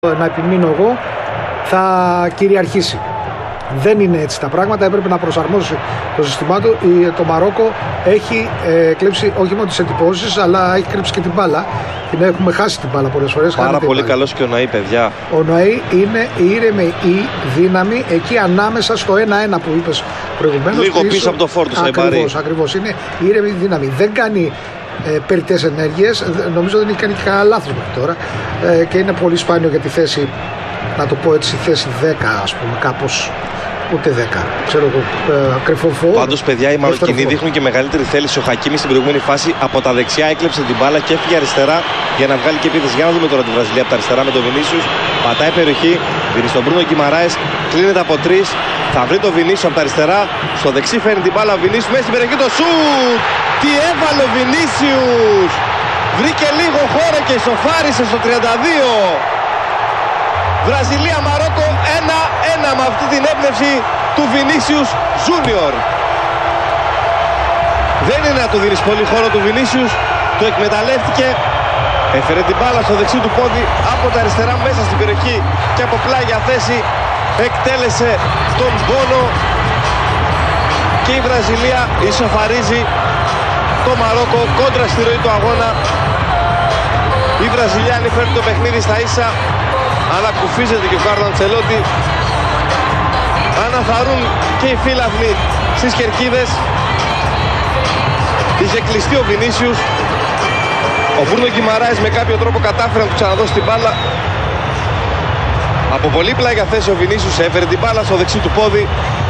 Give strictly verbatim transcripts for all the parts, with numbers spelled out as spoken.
να επιμείνω εγώ, θα κυριαρχήσει. Δεν είναι έτσι τα πράγματα, έπρεπε να προσαρμόσει το σύστημά του. Το Μαρόκο έχει ε, κλέψει όχι μόνο τις εντυπώσεις, αλλά έχει κρύψει και την μπάλα. Την έχουμε χάσει την μπάλα πολλές φορές. Πάρα πολύ καλός και ο Νοαή, παιδιά. Ο Νοαή είναι η ήρεμη η δύναμη εκεί ανάμεσα στο ένα ένα που είπες προηγουμένως. Λίγο πίσω, πίσω από το φόρτο, ακριβώς, ακριβώς. Είναι η ήρεμη δύναμη. Δεν κάνει ε, περιττές ενέργειες. Νομίζω δεν έχει κάνει και κανένα λάθος μέχρι τώρα. Ε, και είναι πολύ σπάνιο για τη θέση, να το πω έτσι, θέση δέκα, ας πούμε, κάπως. Ούτε δέκα, ξέρω εγώ, ε, κρυφό φόρ. Πάντως, παιδιά, οι Μαροκινοί δείχνουν και μεγαλύτερη θέληση. Ο Χακίμι στην προηγούμενη φάση από τα δεξιά έκλεψε την μπάλα και έφυγε αριστερά για να βγάλει και επίθεση. Για να δούμε τώρα τη Βραζιλία από τα αριστερά με τον Βινίσιους. Πατάει περιοχή, δίνει στον Μπρούνο Γκιμαράες, κλείνεται από τρεις. Θα βρει τον Βινίσιους από τα αριστερά. Στο δεξί φέρνει την μπάλα ο Βινίσιους μέσα στην περιοχή. Το σουτ! Τι έβαλε ο Βινίσιους! Βρήκε λίγο χώρο και ισοφάρισε στο τριάντα δύο. Βραζιλία-Μαρόκο ένα ένα με αυτή την έμπνευση του Βινίσιους Junior. Δεν είναι να του δίνεις πολύ χώρο του Βινίσιους, το εκμεταλλεύτηκε, έφερε την μπάλα στο δεξί του πόδι από τα αριστερά μέσα στην περιοχή και από πλάγια θέση εκτέλεσε τον πόνο και η Βραζιλία ισοφαρίζει το Μαρόκο κόντρα στη ροή του αγώνα. Οι Βραζιλιάνοι φέρνουν το παιχνίδι στα ίσα. Ανακουφίζεται και ο Κάρλο Αντσελότη. Αναθαρούν και οι φίλαθλοι στις κερκίδες. Είχε κλειστεί ο Βινίσιους. Ο Μπρούνο Γκιμαράες με κάποιο τρόπο κατάφερε να του ξαναδώσει την μπάλα. Από πολύ πλάγια θέση ο Βινίσιους έφερε την μπάλα στο δεξί του πόδι.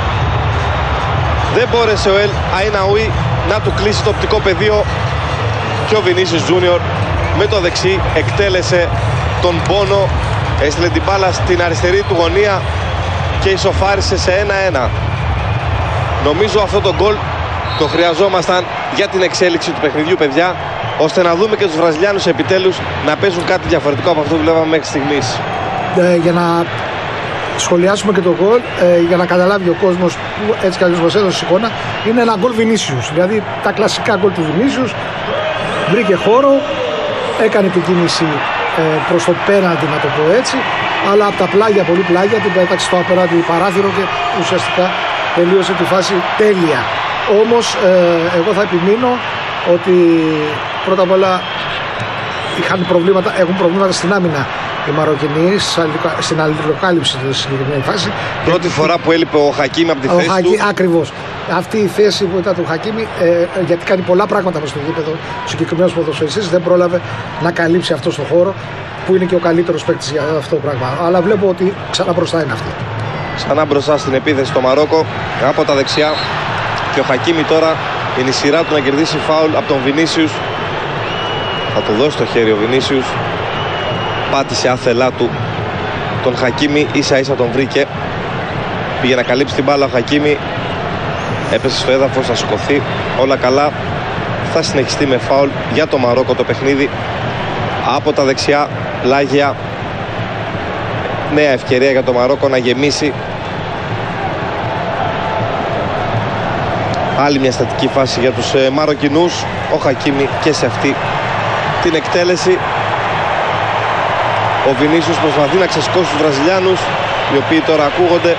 Δεν μπόρεσε ο Ελ Αϊναούι να του κλείσει το οπτικό πεδίο. Και ο Βινίσιους Junior με το δεξί εκτέλεσε τον πόνο. Έστειλε την μπάλα στην αριστερή του γωνία και ισοφάρισε σε ένα ένα. Νομίζω αυτό το γκολ το χρειαζόμασταν για την εξέλιξη του παιχνιδιού, παιδιά, ώστε να δούμε και τους Βραζιλιάνους επιτέλους να παίζουν κάτι διαφορετικό από αυτό που βλέπαμε μέχρι στιγμής. Ε, για να σχολιάσουμε και το γκολ, ε, για να καταλάβει ο κόσμος που έτσι κι αλλιώς μας έδωσε εικόνα, είναι ένα γκολ Βινίσιους. Δηλαδή τα κλασικά γκολ του Βινίσιους. Βρήκε χώρο, έκανε την κίνηση ε, προς το πέναντι, να το πω έτσι, αλλά από τα πλάγια, πολύ πλάγια, την πέταξε στο απέναντι παράθυρο και ουσιαστικά τελείωσε τη φάση τέλεια. Όμως ε, εγώ θα επιμείνω ότι πρώτα απ' όλα είχαν προβλήματα, έχουν προβλήματα στην άμυνα οι Μαροκινοί, στην αλληλοκάλυψη στη συγκεκριμένη φάση. Πρώτη φορά που έλειπε ο Χακίμι από τη ο θέση Χακί, του. Ακριβώς. Αυτή η θέση που ήταν του Χακίμι, ε, γιατί κάνει πολλά πράγματα μες στο γήπεδο, ο συγκεκριμένος ποδοσφαιριστής δεν πρόλαβε να καλύψει αυτό στο χώρο, που είναι και ο καλύτερος παίκτης για αυτό το πράγμα. Αλλά βλέπω ότι ξανά μπροστά είναι αυτή. Ξανά μπροστά στην επίθεση το Μαρόκο από τα δεξιά. Και ο Χακίμι τώρα είναι η σειρά του να κερδίσει φάουλ από τον Βινίσιους. Θα του δώσει το χέρι ο Βινίσιους. Πάτησε άθελά του τον Χακίμι, ίσα ίσα τον βρήκε. Πήγε να καλύψει την μπάλα ο Χακίμι. Έπεσε στο έδαφος, θα σηκωθεί. Όλα καλά. Θα συνεχιστεί με φάουλ για το Μαρόκο το παιχνίδι. Από τα δεξιά πλάγια. Νέα ευκαιρία για το Μαρόκο να γεμίσει. Άλλη μια στατική φάση για τους ε, Μαροκινούς. Ο Χακίμι και σε αυτή την εκτέλεση. Ο Βινίσιους προσπαθεί να ξεσκώσει τους Βραζιλιάνους, οι οποίοι τώρα ακούγονται.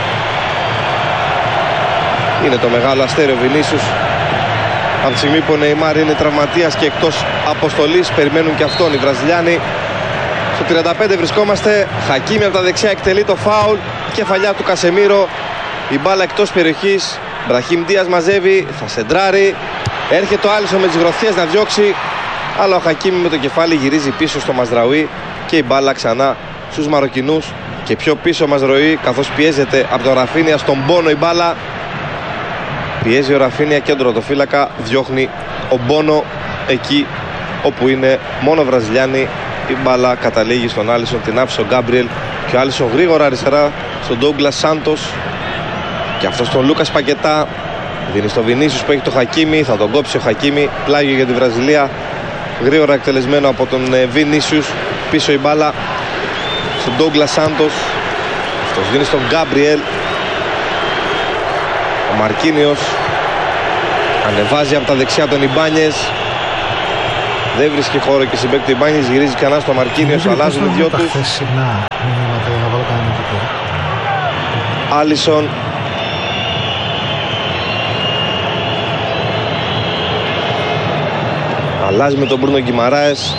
Είναι το μεγάλο αστέρι ο Βινίσιους. Από τη στιγμή που ο Νεϊμάρ είναι τραυματίας και εκτός αποστολής, περιμένουν και αυτόν οι Βραζιλιάνοι. Στο τριάντα πέντε βρισκόμαστε. Χακίμι από τα δεξιά εκτελεί το φάουλ. Κεφαλιά του Κασεμίρο. Η μπάλα εκτός περιοχής. Μπραχίμ Ντίας μαζεύει, θα σεντράρει. Έρχεται ο Άλισον με τις γροθιές να διώξει. Αλλά ο Χακίμι με το κεφάλι γυρίζει πίσω στο Μαζραουί. Και η μπάλα ξανά στους Μαροκινούς. Και πιο πίσω ο Μαζραουί, καθώς πιέζεται από τον Ραφίνια στον πόνο η μπάλα. Πιέζει ο Ραφίνια και τον τερματοφύλακα. Διώχνει ο Μπόνο εκεί όπου είναι μόνο Βραζιλιάνοι. Η μπάλα καταλήγει στον Άλισον, την άφησε ο Γκάμπριελ. Και ο Άλισον γρήγορα αριστερά στον Ντόγκλας Σάντος. Και αυτό στον Λούκας Πακετά. Δίνει στο Βινίσιους που έχει το Χακίμι. Θα τον κόψει ο Χακίμι. Πλάγιο για τη Βραζιλία. Γρήγορα εκτελεσμένο από τον Βινίσιους. Πίσω η μπάλα στον Ντόγκλας Σάντος. Αυτός δίνει στον Γκάμπριελ. Ο Ο Μαρκίνιος ανεβάζει από τα δεξιά τον Ιμπάνιες. Δεν βρίσκει χώρο και συμπαίκτη του Ιμπάνιες, γυρίζει ξανά στο Μαρκίνιος, αλλάζουν οι δυο τους. Άλισον. Αλλάζει με τον Μπρούνο Γκιμαράες.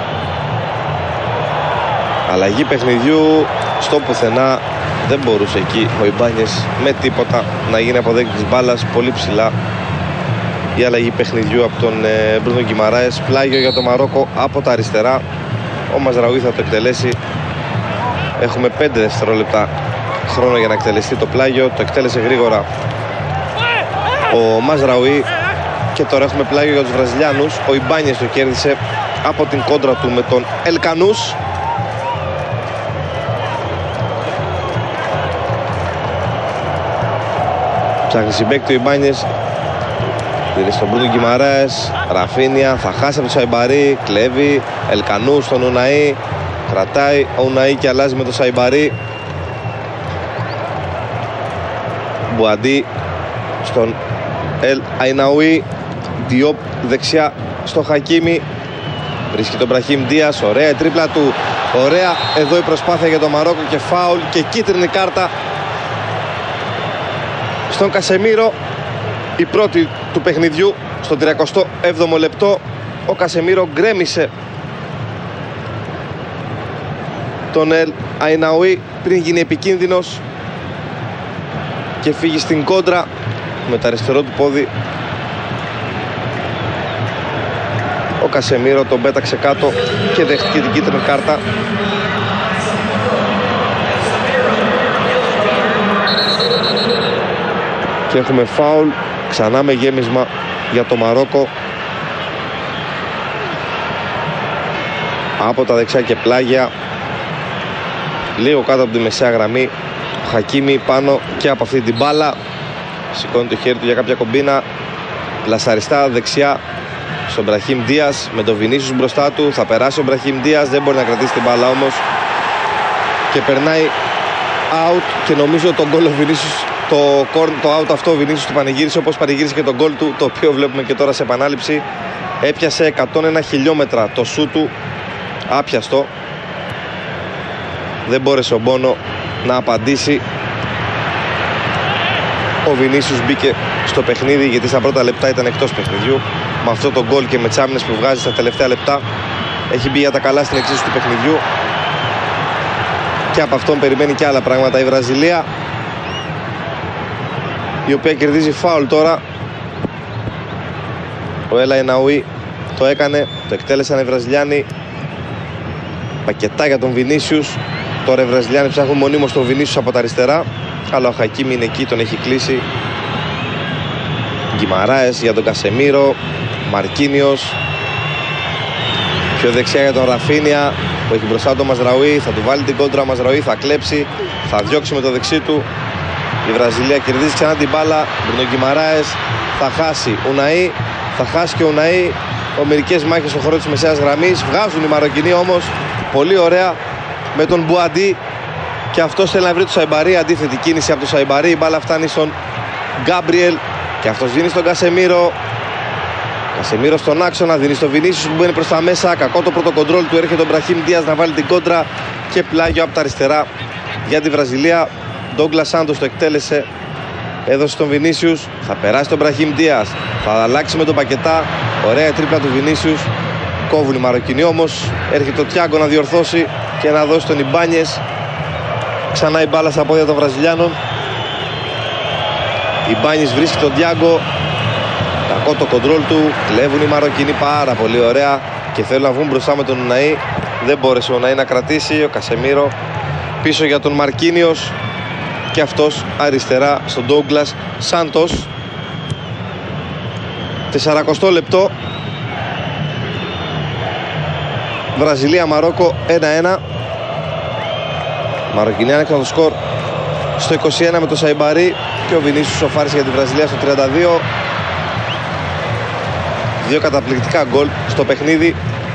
Αλλαγή παιχνιδιού στο πουθενά. Δεν μπορούσε εκεί ο Ιμπάνιες με τίποτα να γίνει αποδέκτης μπάλας πολύ ψηλά. Η αλλαγή παιχνιδιού από τον ε, Μπρούνο Γκιμαράες. Πλάγιο για το Μαρόκο από τα αριστερά. Ο Μαζραουί θα το εκτελέσει. Έχουμε πέντε δευτερόλεπτα χρόνο για να εκτελεστεί το πλάγιο. Το εκτέλεσε γρήγορα ο Μαζραουί. Και τώρα έχουμε πλάγιο για τους Βραζιλιάνους. Ο Ιμπάνιες το κέρδισε από την κόντρα του με τον Ελκανούς. Ψάχνει συμπαίκτη ο Ιμπάνιες. Δίνει στον Μπρούνο Γκιμαράες. Ραφίνια θα χάσει από το Σαϊμπαρί. Κλέβει. Ελκανούς στον Ουναή. Κρατάει ο Ουναή και αλλάζει με το Σαϊμπαρί. Μπουαντί στον Ελ Αϊναουί. Διόπ δεξιά στο Χακίμι. Βρίσκει τον Μπραχίμ Ντίας. Ωραία η τρίπλα του. Ωραία εδώ η προσπάθεια για το Μαρόκο και φάουλ και κίτρινη κάρτα στον Κασεμίρο. Η πρώτη του παιχνιδιού στο τριακοστό έβδομο λεπτό. Ο Κασεμίρο γκρέμισε τον Ελ Αϊναουί πριν γίνει επικίνδυνος και φύγει στην κόντρα με το αριστερό του πόδι. Ο Κασεμίρο τον πέταξε κάτω και δέχτηκε την κίτρινη κάρτα. Και έχουμε φάουλ ξανά με γέμισμα για το Μαρόκο από τα δεξιά και πλάγια, λίγο κάτω από τη μεσαία γραμμή. Ο Χακίμι πάνω και από αυτή την μπάλα σηκώνει το χέρι του για κάποια κομπίνα. Λασαριστά δεξιά στον Μπραχίμ Ντίας με τον Βινίσιους μπροστά του. Θα περάσει ο Μπραχίμ Ντίας, δεν μπορεί να κρατήσει την μπάλα όμως και περνάει out. Και νομίζω τον γκολ ο Βινίσιους, το, το out αυτό ο Βινίσιους του πανηγύρισε όπως πανηγύρισε και τον γκολ του, το οποίο βλέπουμε και τώρα σε επανάληψη. Έπιασε εκατόν ένα χιλιόμετρα το σου του, άπιαστο. Δεν μπόρεσε ο Μπόνο να απαντήσει. Ο Βινίσιους μπήκε στο παιχνίδι γιατί στα πρώτα λεπτά ήταν εκτός παιχνιδιού. Με αυτό το γκολ και με τις άμυνες που βγάζει στα τελευταία λεπτά έχει μπει για τα καλά στην εξίσου του παιχνιδιού. Και από αυτόν περιμένει και άλλα πράγματα η Βραζιλία, η οποία κερδίζει φάουλ τώρα. Ο Ελ Αϊναουί το έκανε, το εκτέλεσαν οι Βραζιλιάνοι. Πακετά για τον Βινίσιους. Τώρα οι Βραζιλιάνοι ψάχνουν μονίμως τον Βινίσιους από τα αριστερά, αλλά ο Χακίμι είναι εκεί, τον έχει κλείσει. Γκιμαράες για τον Κασεμίρο. Μαρκίνιος πιο δεξιά για τον Ραφίνια που έχει μπροστά τον Μαζραουί. Θα του βάλει την κόντρα, ο Μαζραουί θα κλέψει, θα διώξει με το δεξί του. Η Βραζιλία κερδίζει ξανά την μπάλα. Μπρουνο Γκιμαράες θα χάσει. Ουναή θα χάσει και ο Ουναή. Ομερικές μάχες στο χώρο της μεσαίας γραμμής. Βγάζουν οι Μαροκινοί όμως πολύ ωραία με τον Μπουαντί. Και αυτός θέλει να βρει το Σαϊμπαρί. Αντίθετη κίνηση από το Σαϊμπαρί. Η μπάλα φτάνει στον Γκάμπριελ και αυτός δίνει στον Κασεμίρο. Κασεμίρο στον άξονα, δίνει στο Βινίσιους που μπαίνει προς τα μέσα. Κακό το πρώτο κοντρόλ του, έρχεται τον Μπραχίμ Ντίας να βάλει την κόντρα και πλάγιο από τα αριστερά για τη Βραζιλία. Ντόγκλας Σάντος το εκτέλεσε, έδωσε στον Βινίσιους, θα περάσει τον Μπραχίμ Ντίας, θα αλλάξει με τον Πακετά. Ωραία τρίπλα του Βινίσιους, κόβουν οι Μαροκινοί όμως. Έρχεται ο Τιάγκο να διορθώσει και να δώσει τον Ιμπάνιες. Ξανά η μπάλα στα πόδια των Βραζιλιάνων. Ιμπάνιες βρίσκει τον Τιάγκο. Κακό το κοντρόλ του, κλέβουν οι Μαροκινοί πάρα πολύ ωραία και θέλουν να βγουν μπροστά με τον Ουναή. Δεν μπόρεσε ο Ουναή να κρατήσει. Ο Κασεμίρο πίσω για τον Μαρκίνιος και αυτός αριστερά στον Ντόγκλας Σάντος. σαράντα λεπτό. Βραζιλία-Μαρόκο ένα ένα. Μαροκινοί άνοιξαν το σκορ στο είκοσι ένα με το Σαϊμπαρί και ο Βινίσιους σοφάρισε για τη Βραζιλία στο τριάντα δύο. Δύο καταπληκτικά γκολ στο παιχνίδι.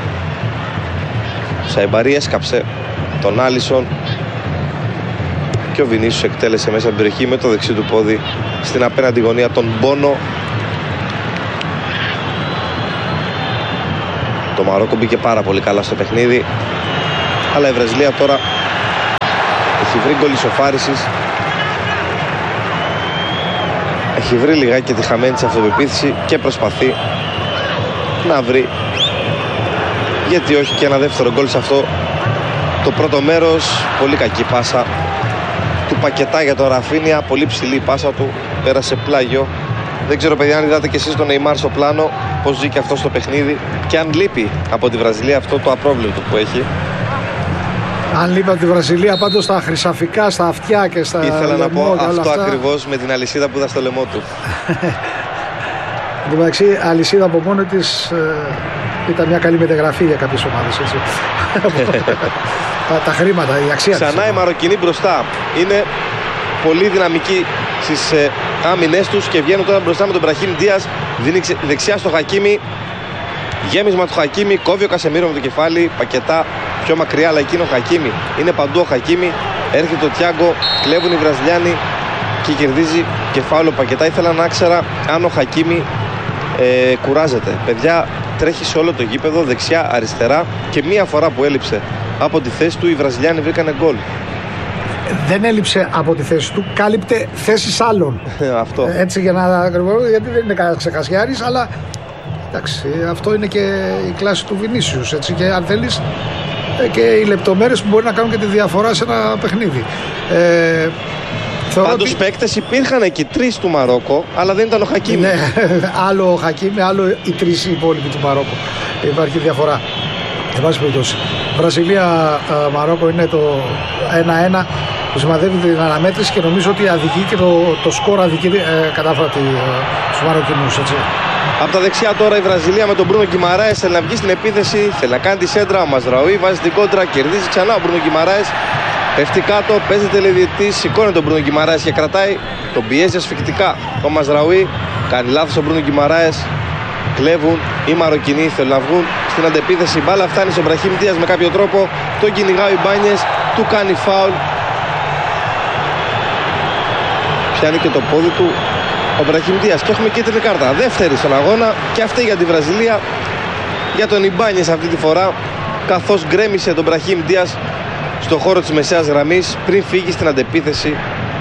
Ο Σαϊμπαρί έσκαψε τον Άλισον και ο Βινίσιους εκτέλεσε μέσα από την περιοχή με το δεξί του πόδι στην απέναντι γωνία τον Μπόνο. Το Μαρόκο μπήκε πάρα πολύ καλά στο παιχνίδι, αλλά η Βραζιλία τώρα έχει βρει γκολ ισοφάρισης, έχει βρει λιγάκι τη χαμένη της αυτοπεποίθηση και προσπαθεί να βρει, γιατί όχι, και ένα δεύτερο γκολ σε αυτό το πρώτο μέρος. Πολύ κακή πάσα του Πακετά για το Ραφίνια, πολύ ψηλή η πάσα του, πέρασε πλάγιο. Δεν ξέρω, παιδιά, αν είδατε και εσείς τον Νεϊμάρ στο πλάνο, πώς ζει και αυτό στο παιχνίδι και αν λείπει από τη Βραζιλία αυτό το απρόβλεπτο που έχει. Αν λείπει από τη Βραζιλία, πάντως στα χρυσαφικά, στα αυτιά και στα Ήθελα λαιμό, να πω αυτό αυτά. ακριβώς, με την αλυσίδα που είδα στο λαιμό του. Εν τω μεταξύ, αλυσίδα από μόνη της ε, ήταν μια καλή μεταγραφή για κάποιες ομάδες. Έτσι. τα, τα χρήματα, η αξία της. Ξανά οι Μαροκινοί μπροστά. Είναι πολύ δυναμικοί στις ε, άμυνες τους και βγαίνουν τώρα μπροστά με τον Μπραχίμ Ντίας. Δίνει δεξιά στο Χακίμι. Γέμισμα του Χακίμι. Κόβει ο Κασεμίρο με το κεφάλι. Πακετά πιο μακριά, αλλά εκείνο ο Χακίμι. Είναι παντού ο Χακίμι. Έρχεται ο Τιάγκο. Κλέβουν οι Βραζιλιάνοι και κερδίζει και φάουλ ο Πακετά. Ήθελα να ξέρω αν ο Χακίμι ε, κουράζεται. Παιδιά, τρέχει σε όλο το γήπεδο, δεξιά, αριστερά, και μία φορά που έλειψε από τη θέση του, οι Βραζιλιάνοι βρήκανε γκολ. Δεν έλειψε από τη θέση του, κάλυπτε θέσεις άλλων. Αυτό. Έτσι, για να ακριβώς, γιατί δεν είναι κανένα ξεχασιάρης, αλλά εντάξει, αυτό είναι και η κλάση του Βινίσιους. Έτσι, και αν θέλεις, και οι λεπτομέρειες που μπορεί να κάνουν και τη διαφορά σε ένα παιχνίδι. Ε, Πάντως ότι... παίκτες υπήρχαν εκεί, τρεις του Μαρόκο, αλλά δεν ήταν ο Χακίμι. Ναι, άλλο ο Χακίμι, άλλο οι τρεις υπόλοιποι του Μαρόκο. Υπάρχει διαφορά. Εν πάση περιπτώσει, Βραζιλία-Μαρόκο είναι το ένα ένα που σημαδεύει την αναμέτρηση και νομίζω ότι αδικεί και το, το σκορ αδικεί ε, κατάφορα ε, στους Μαροκινούς. Έτσι. Από τα δεξιά τώρα η Βραζιλία με τον Μπρούνο Γκιμαράες θέλει να βγει στην επίθεση, θέλει να κάνει τη σέντρα. Ο Μαζραούι βάζει την κόντρα, κερδίζει ξανά ο Μπρούνο Γκιμαράες. Πέφτει κάτω, παίζει τελεδιετής, σηκώνει τον Μπρούνο Γκιμαράες και κρατάει. Τον πιέζει ασφυκτικά ο Μαζραούι. Κάνει λάθος ο Μπρούνο Γκιμαράες. Κλέβουν οι Μαροκινοί, θέλουν να βγουν στην αντεπίθεση. Η μπάλα φτάνει στον Μπραχίμ Ντίας με κάποιο τρόπο. Τον κυνηγάει ο Μπάνιες, του κάνει φάουλ. Πιάνει και το πόδι του ο Μπραχίμ Ντίας και έχουμε κίτρινη κάρτα. Δεύτερη στον αγώνα και αυτή για τη Βραζιλία. Για τον Ιμπάνιες αυτή τη φορά, καθώς γκρέμισε τον Μπραχίμ Ντίας στο χώρο της μεσαίας γραμμής πριν φύγει στην αντεπίθεση.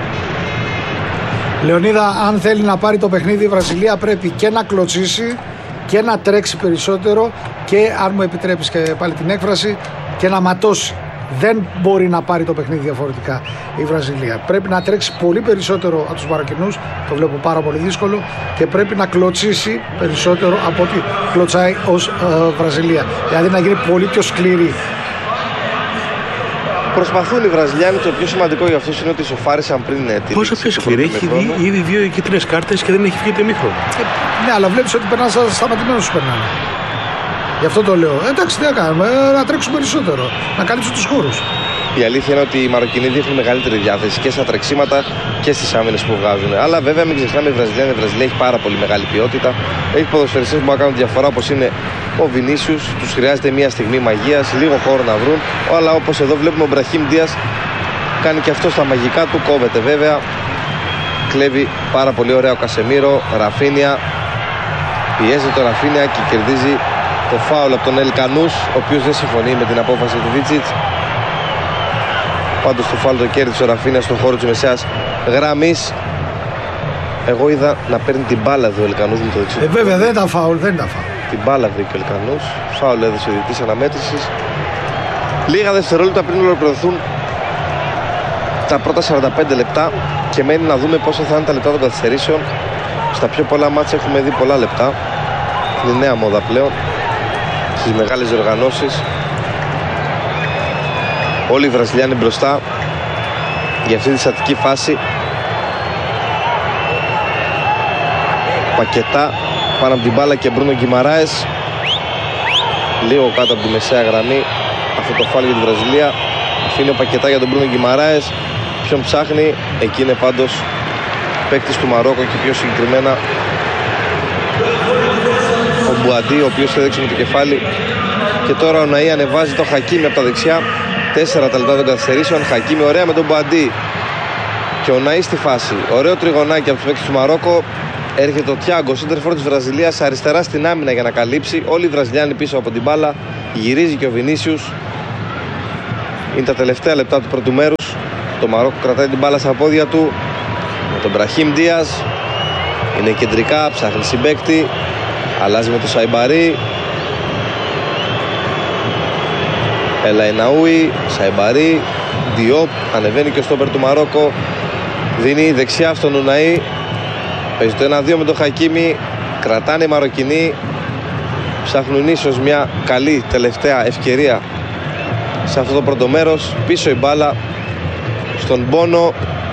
Λεωνίδα, αν θέλει να πάρει το παιχνίδι η Βραζιλία πρέπει και να κλωτσίσει και να τρέξει περισσότερο και, αν μου επιτρέπεις και πάλι την έκφραση, και να ματώσει. Δεν μπορεί να πάρει το παιχνίδι διαφορετικά η Βραζιλία. Πρέπει να τρέξει πολύ περισσότερο από τους Μαροκινούς, το βλέπω πάρα πολύ δύσκολο, και πρέπει να κλωτσίσει περισσότερο από ό,τι κλωτσάει ως ε, Βραζιλία. Δηλαδή να γίνει πολύ πιο σκληρή. Προσπαθούν οι Βραζιλιάνοι, το πιο σημαντικό για αυτούς είναι ότι σοφάρισαν πριν τη Πόσο πιο σκληρή, έχει δει ήδη δύο κίτρινες κάρτες και δεν έχει βγει το ημίχρονο. Ε, ναι, αλλά βλέπεις ότι περνάνε σταματημένους σου περνάνε. Γι' αυτό το λέω. Εντάξει, τι να κάνουμε, να τρέξουν περισσότερο, να καλύψουν τους χώρους. Η αλήθεια είναι ότι οι Μαροκινοί δείχνουν μεγαλύτερη διάθεση και στα τρεξίματα και στις άμυνες που βγάζουν. Αλλά βέβαια μην ξεχνάμε, η Βραζιλία, η Βραζιλία έχει πάρα πολύ μεγάλη ποιότητα. Έχει ποδοσφαιριστές που μπορούν να κάνουν διαφορά, όπως είναι ο Βινίσιους. Τους χρειάζεται μια στιγμή μαγείας, λίγο χώρο να βρουν. Αλλά όπως εδώ βλέπουμε, ο Μπραχίμ Ντίας κάνει και αυτό στα μαγικά του. Κόβεται βέβαια. Κλέβει πάρα πολύ ωραία ο Κασεμίρο. Ραφίνια. Πιέζει το Ραφίνια και κερδίζει το φάουλ από τον Ελκανούς, ο οποίος δεν συμφωνεί με την απόφαση του Βίτσιτς. Πάντως το φάουλ το κέρδισε ο Ραφίνια στον χώρο της μεσαίας γραμμής. Εγώ είδα να παίρνει την μπάλα εδώ ο Ελκανούς με το δεξί. Ε, βέβαια δεν ήταν φάουλ, δεν ήταν φάουλ. Την μπάλα βρήκε ο Ελκανούς. Φάουλ έδωσε ο διαιτητής αναμέτρησης. Λίγα δευτερόλεπτα πριν ολοκληρωθούν τα πρώτα σαράντα πέντε λεπτά και μένει να δούμε πόσο θα είναι τα λεπτά των καθυστερήσεων. Στα πιο πολλά μάτσα έχουμε δει πολλά λεπτά. Είναι νέα μόδα πλέον στις μεγάλες διοργανώσεις. Όλοι οι Βραζιλιάνοι μπροστά για αυτή τη στατική φάση. Πακετά πάνω από την μπάλα και Μπρούνο Γκιμαράες λίγο κάτω από τη μεσαία γραμμή. Αυτό το φάουλ για τη Βραζιλία. Αφήνει ο Πακετά για τον Μπρούνο Γκιμαράες. Ποιον ψάχνει? Εκεί είναι πάντως παίκτης του Μαρόκο και πιο συγκεκριμένα ο Μπουαντί, ο οποίος έδειξε με το κεφάλι. Και τώρα ο Ναΐ ανεβάζει το Χακίμι από τα δεξιά. Τέσσερα τα λεπτά των καθυστερήσεων. Χακίμι ωραία με τον Μπουαντί. Και ο Ναΐ στη φάση. Ωραίο τριγωνάκι από τους παίκτες του Μαρόκο. Έρχεται ο Τιάγκο, σέντερφορ της Βραζιλίας, αριστερά στην άμυνα για να καλύψει. Όλοι οι Βραζιλιάνοι πίσω από την μπάλα. Γυρίζει και ο Βινίσιους. Είναι τα τελευταία λεπτά του πρώτου μέρους. Το Μαρόκο κρατάει την μπάλα στα πόδια του. Με τον Μπραχίμ Ντίας. Είναι κεντρικά, ψάχνει συμπαίκτη. Αλλάζει με τον Σαϊμπαρί. Ελαϊναούι, Σαϊμπαρί, Διόπ. Ανεβαίνει και ο στόπερ του Μαρόκο. Δίνει δεξιά στον Ουναή. Παίζει το ένα δύο με τον Χακίμι. Κρατάνε οι Μαροκινοί. Ψάχνουν ίσως μια καλή τελευταία ευκαιρία σε αυτό το πρώτο μέρος. Πίσω η μπάλα στον Μπόνο,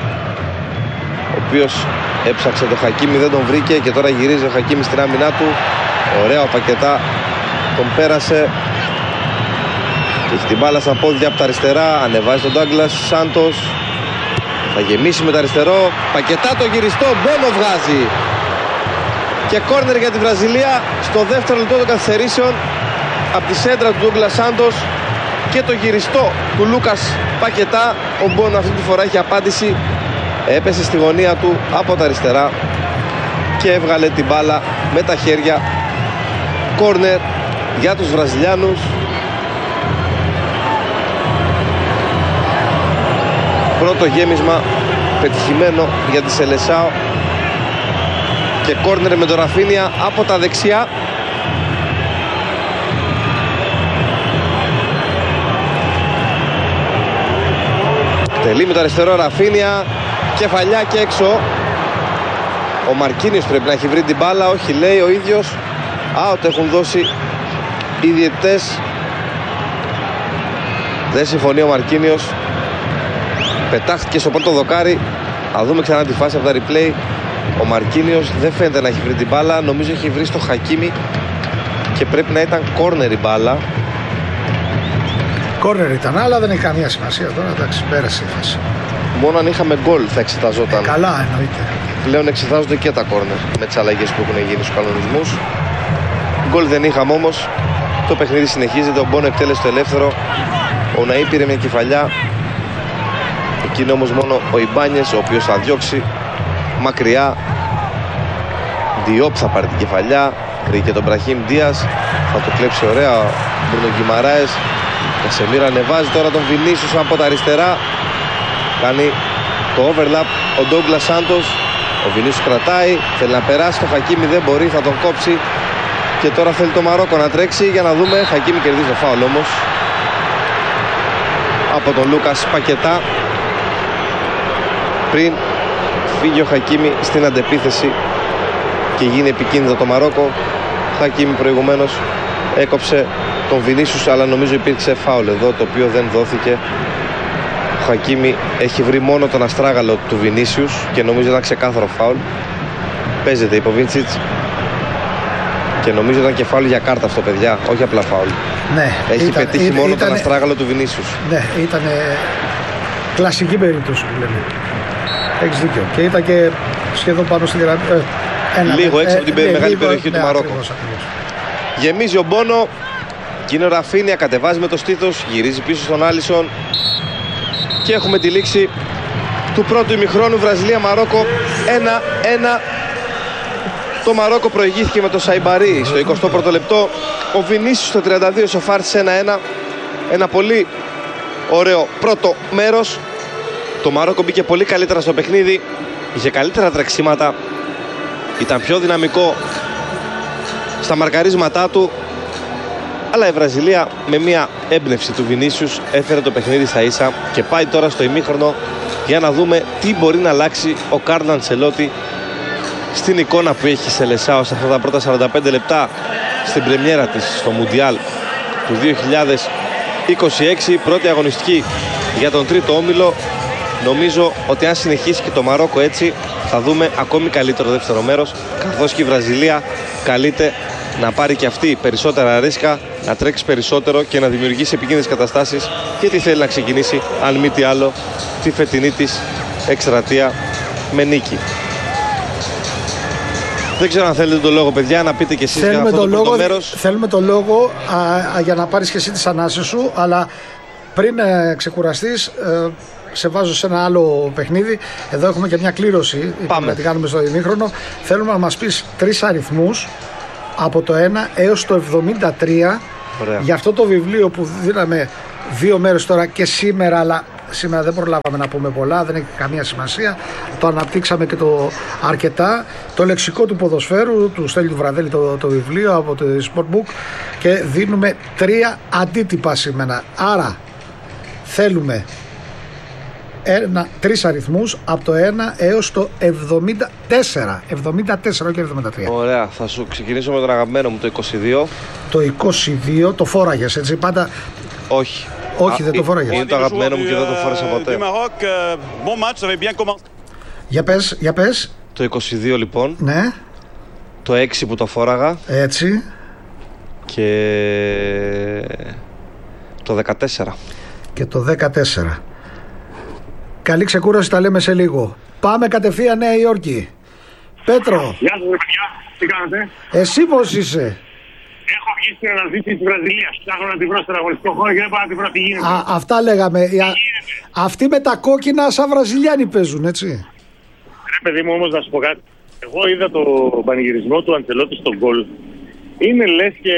ο οποίος έψαξε τον Χακίμι, δεν τον βρήκε και τώρα γυρίζει ο Χακίμι στην άμυνά του. Ωραία ο Πακετά, τον πέρασε. Έχει την μπάλα στα πόδια από τα αριστερά. Ανεβάζει τον Ντάγκλας Σάντος. Θα γεμίσει με το αριστερό. Πακετά το γυριστό. Μπόνο βγάζει. Και κόρνερ για τη Βραζιλία στο δεύτερο λεπτό των καθυστερήσεων. Από τη σέντρα του Ντάγκλας Σάντος και το γυριστό του Λούκας Πακετά. Ο Μπόνο αυτή τη φορά έχει απάντηση. Έπεσε στη γωνία του από τα αριστερά και έβγαλε την μπάλα με τα χέρια. Κόρνερ για τους Βραζιλιάνους. Πρώτο γέμισμα πετυχημένο για τη Σελεσάο. Και κόρνερ με τον Ραφίνια από τα δεξιά. Τελεί με το αριστερό Ραφίνια. Κεφαλιά και έξω. Ο Μαρκίνιος πρέπει να έχει βρει την μπάλα. Όχι, λέει ο ίδιος. Out έχουν δώσει οι διαιτητές. Δεν συμφωνεί ο Μαρκίνιος. Πετάχτηκε στο πρώτο δοκάρι. Θα δούμε ξανά τη φάση από τα replay. Ο Μαρκίνιος δεν φαίνεται να έχει βρει την μπάλα. Νομίζω έχει βρει στο Χακίμι. Και πρέπει να ήταν κόρνερ η μπάλα. Κόρνερ ήταν, αλλά δεν έχει καμία σημασία τώρα. Εντάξει, πέρασε η φάση. Μόνο αν είχαμε γκολ θα εξεταζόταν. Ε, καλά, εννοείται. Πλέον εξετάζονται και τα κόρνερ με τις αλλαγές που έχουν γίνει στους κανονισμούς. Γκολ δεν είχαμε όμως. Το παιχνίδι συνεχίζεται. Ο Μπόνο εκτέλεσε το ελεύθερο. Ο Ναή πήρε μια κεφαλιά. Εκείνο όμως μόνο ο Ιμπάνιες, ο οποίος θα διώξει μακριά. Διόπ θα πάρει την κεφαλιά. Βρήκε τον Μπραχίμ Ντίας. Θα το κλέψει ωραία ο Μπρούνο Γκιμαράες. Κασεμίρα ανεβάζει τώρα τον Βινίσιους από τα αριστερά. Κάνει το overlap ο Ντόγκλας Σάντος. Ο Βινίσιους κρατάει. Θέλει να περάσει. Το Χακίμι δεν μπορεί. Θα τον κόψει. Και τώρα θέλει το Μαρόκο να τρέξει. Για να δούμε. Χακίμι κερδίζει το φάουλ όμως από τον Λούκας Πακετά. Πριν φύγει ο Χακίμι στην αντεπίθεση και γίνει επικίνδυνο το Μαρόκο. Χακίμι προηγουμένως έκοψε τον Βινίσιους, αλλά νομίζω υπήρξε φάουλ εδώ, το οποίο δεν δόθηκε. Ο Χακίμι έχει βρει μόνο τον αστράγαλο του Βινίσιους και νομίζω ήταν ξεκάθαρο φάουλ. Παίζεται υπό Βίντσιτς και νομίζω ήταν και φάουλ για κάρτα αυτό, παιδιά, όχι απλά φάουλ. Ναι, έχει ήταν, πετύχει ήταν, μόνο ήταν, τον αστράγαλο του Βινίσιους. Ναι, ήταν κλασική περίπτωση που λέμε. Έχεις δίκιο. Και ήταν και σχεδόν πάνω στη γραμμή. Ε, λίγο έξω ε, από την ε, μεγάλη λίγο, περιοχή ναι, του Μαρόκο. Ακριβώς, ακριβώς. Γεμίζει ο Μπόνο. Και είναι ο Ραφίνια, κατεβάζει με το στήθος, γυρίζει πίσω στον Άλισον. Και έχουμε τη λήξη του πρώτου ημιχρόνου. Βραζιλία-Μαρόκο ένα ένα. Το Μαρόκο προηγήθηκε με το Σαϊμπαρί στο εικοστό πρώτο λεπτό. Ο Βινίσιους στο τριάντα δύο σοφάρισε ένα ένα. Ένα πολύ ωραίο πρώτο μέρος. Το Μαρόκο μπήκε πολύ καλύτερα στο παιχνίδι. Είχε καλύτερα τρεξίματα. Ήταν πιο δυναμικό στα μαρκαρίσματά του. Αλλά η Βραζιλία με μια έμπνευση του Βινίσιους έφερε το παιχνίδι στα ίσα και πάει τώρα στο ημίχρονο για να δούμε τι μπορεί να αλλάξει ο Κάρλο Αντσελότη στην εικόνα που έχει σε Σελεσάο σε αυτά τα πρώτα σαράντα πέντε λεπτά στην πρεμιέρα της στο Μουντιάλ του δύο χιλιάδες είκοσι έξι. Πρώτη αγωνιστική για τον τρίτο όμιλο. Νομίζω ότι αν συνεχίσει και το Μαρόκο έτσι θα δούμε ακόμη καλύτερο δεύτερο μέρος, καθώς και η Βραζιλία καλείται να πάρει και αυτή περισσότερα ρίσκα, να τρέξει περισσότερο και να δημιουργήσει επικίνδυνες καταστάσεις, γιατί θέλει να ξεκινήσει αν μη τι άλλο τη φετινή της εκστρατεία με νίκη. Δεν ξέρω αν θέλετε το λόγο, παιδιά, να πείτε και εσείς για αυτό το, το πρώτο μέρος. Θέλουμε το λόγο α, α, για να πάρεις και εσύ τις ανάσες σου, αλλά πριν ε, ξεκουραστείς, ε, σε βάζω σε ένα άλλο παιχνίδι. Εδώ έχουμε και μια κλήρωση. Πάμε. Να την κάνουμε στο ημίχρονο. Θέλουμε να μας πεις τρεις αριθμούς από το ένα έως το εβδομήντα τρία. Ωραία. Για αυτό το βιβλίο που δίναμε δύο μέρες τώρα και σήμερα, αλλά σήμερα δεν προλάβαμε να πούμε πολλά, δεν έχει καμία σημασία. Το αναπτύξαμε και το αρκετά. Το λεξικό του ποδοσφαίρου, του Στέλιου του Βραδέλη, το, το βιβλίο από το Sportbook, και δίνουμε τρία αντίτυπα σήμερα. Άρα θέλουμε ένα, τρεις αριθμούς από το ένα έως το εβδομήντα τέσσερα. εβδομήντα τέσσερα, όχι εβδομήντα τρία. Ωραία, θα σου ξεκινήσω με τον αγαπημένο μου το είκοσι δύο. Το είκοσι δύο το φόραγες, έτσι, πάντα. Όχι. Όχι, Α, δεν το φόραγες. Είναι το αγαπημένο μου και δεν το φόρεσα ποτέ. Για πες, για πες. Το είκοσι δύο λοιπόν. Ναι. Το έξι που το φόραγα. Έτσι. Και το δεκατέσσερα. Και το δεκατέσσερα. Καλή ξεκούραση, τα λέμε σε λίγο. Πάμε κατευθείαν Νέα Υόρκη. Πέτρο. Γεια σας ρε παιδιά, τι κάνετε? Εσύ πώς είσαι? Έχω βγει στην αναζήτηση της Βραζιλίας. Ψάχνω να την βρω στον αγωνιστικό χώρο και δεν πάω να την βρω. Τι γίνεται? Α, αυτά λέγαμε. Α, αυτοί με τα κόκκινα σαν Βραζιλιάνοι παίζουν, έτσι. Ρε παιδί μου, όμως να σου πω κάτι. Εγώ είδα το πανηγυρισμό του Αντσελότη στον γκολ. Είναι λες και...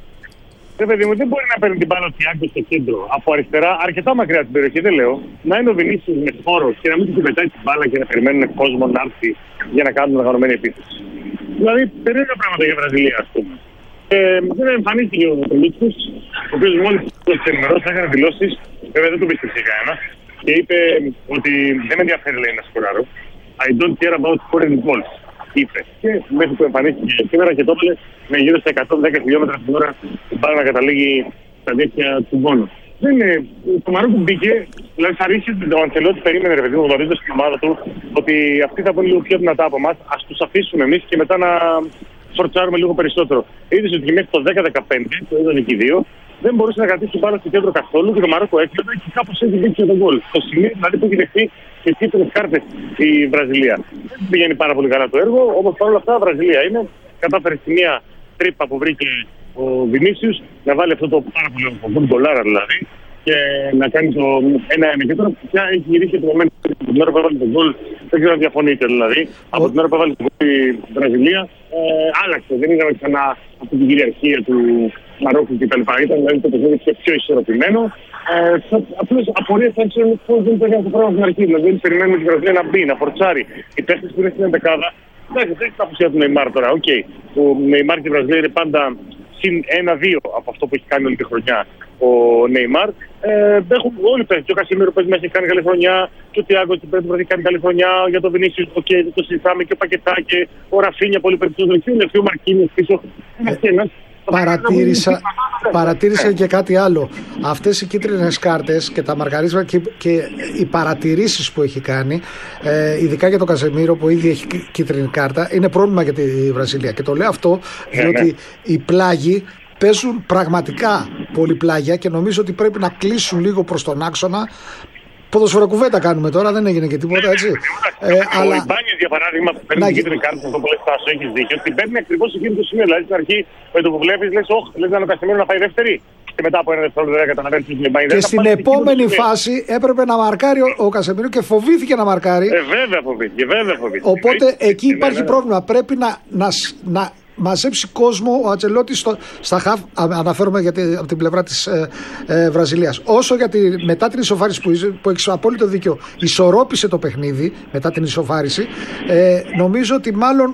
Ρε παιδί μου, δεν μπορεί να παίρνει την μπάλα ο Thiago στο κέντρο από αριστερά, αρκετά μακριά την περιοχή, δεν λέω. Να είναι ο Βινίσιους με χώρο και να μην του πετάει την μπάλα και να περιμένουν κόσμο να έρθει για να κάνουν οργανωμένη επίθεση. Δηλαδή, περίεργα πράγματα για Βραζιλία, ας πούμε. Ε, δεν εμφανίστηκε ο Μίτσος, ο οποίος μόλις το ενημερώσει έκανε δηλώσεις, βέβαια δεν τον πίστεψε κανένα, και είπε ότι δεν με ενδιαφέρει, λέει, να σκοράρω. I don't care about scoring goals, είπε. Και μέχρι που εμφανίστηκε σήμερα και το έπαιρνε με γύρω στα εκατόν δέκα χιλιόμετρα την ώρα την μπάλα να καταλήγει στα δίχτυα του Μπόνο. Δεν είναι. Το Μαρόκο μπήκε, δηλαδή θα ρίξει ο Αντσελότη, περίμενε ρε παιδί μου, γνωρίζοντας στην ομάδα του ότι αυτοί θα πούν λίγο πιο δυνατά από εμάς, ας τους αφήσουμε εμείς και μετά να φορτσάρουμε λίγο περισσότερο. Είδες ότι μέχρι το δέκα δεκαπέντε, το είδαν εκεί δύο, δεν μπορούσε να κρατήσει την μπάλα στο κέντρο καθόλου και το Μαρόκο έκλειπε και κάπως έτσι δείξει τον γκολ. Στο σημείο δηλαδή που έχει δεχτεί και κίτρινες κάρτες η Βραζιλία. Δεν πηγαίνει πάρα πολύ καλά το έργο, όμως παρόλα αυτά η Βραζιλία είναι. Κατάφερε στη μία τρύπα που βρήκε ο Βινίσιους να βάλει αυτό το πάρα πολύ γκολάρα δηλαδή και να κάνει το ένα ένα. Και τώρα πια έχει γυρίσει το момент από την ώρα που έβαλε τον γκολ. Δεν ξέρω αν διαφωνείτε δηλαδή. Από την ώρα που έβαλε τον γκολ η Βραζιλία ε, άλλαξε. Δεν είδαμε ξανά αυτή την κυριαρχία του Μαρόκου κτλ. Ήταν δηλαδή το παιχνίδι πιο ισορροπημένο. Ε, Απλώς απορίες θα ξέρουν πώς δεν ήταν το πράγμα στην αρχή. Δηλαδή περιμένουμε τη Βραζιλία να μπει, να φορτσάρει. Οι παίχτες που είναι στην εντεκάδα. Εντάξει, δεν έχει τα απουσία του Νεϊμάρ τώρα. Οκ. Okay. Ο Νεϊμάρ και η Βραζιλία είναι πάντα συν ένα δύο από αυτό που έχει κάνει όλη τη χρονιά ο Νεϊμάρ. Ε, έχουν όλοι παίρνει. Και ο Κασιμίρο παίζει μέσα, έχει κάνει καλή χρονιά. Και ο Thiago την πέμπτη έχει κάνει καλή χρονιά. Για τον Βινίσιους, οκ, okay, το συζητάμε. Και ο Πακετά και ο Ραφίνια πολύ περισσότερο. Και ο Μαρκίνιος πίσω. Ένας Παρατήρησα, παρατήρησα και κάτι άλλο. Αυτές οι κίτρινες κάρτες και τα μαρκαρίσματα και, και οι παρατηρήσεις που έχει κάνει, ε, ειδικά για τον Κασεμίρο που ήδη έχει κίτρινη κάρτα, είναι πρόβλημα για τη Βραζιλία. Και το λέω αυτό διότι οι πλάγοι παίζουν πραγματικά πολύ πλάγια και νομίζω ότι πρέπει να κλείσουν λίγο προς τον άξονα. Ποδοσφαιροκουβέντα κάνουμε τώρα, δεν έγινε και τίποτα, έτσι. Ε, ε, αλλά... Ο Ιμπάνιες, για παράδειγμα, που παίρνει την κίτρινη κάρτα, αυτό που λες Τάσο, έχεις δίκιο, την παίρνει ακριβώς εκείνο το σημείο. Δηλαδή στην αρχή, με το που βλέπεις, λες, όχι, λες να είναι ο Κασεμίρο να πάει δεύτερη. Και μετά από ένα δευτερόλεπτο δεν καταλαβαίνεις ότι είναι Ιμπάνιες. Και στην επόμενη φάση έπρεπε να μαρκάρει ο, ο Κασεμίρο και φοβήθηκε να μαρκάρει. Ε, βέβαια φοβήθηκε, βέβαια φοβήθηκε. Οπότε εκεί υπάρχει πρόβλημα. Πρέπει να, να, να μαζέψει κόσμο ο Αντσελότης στα χαφ, αναφέρομαι γιατί, από την πλευρά της ε, ε, Βραζιλίας. Όσο για τη, μετά την ισοφάριση που, που έχει απόλυτο δίκιο, ισορρόπησε το παιχνίδι μετά την ισοφάριση, ε, νομίζω ότι μάλλον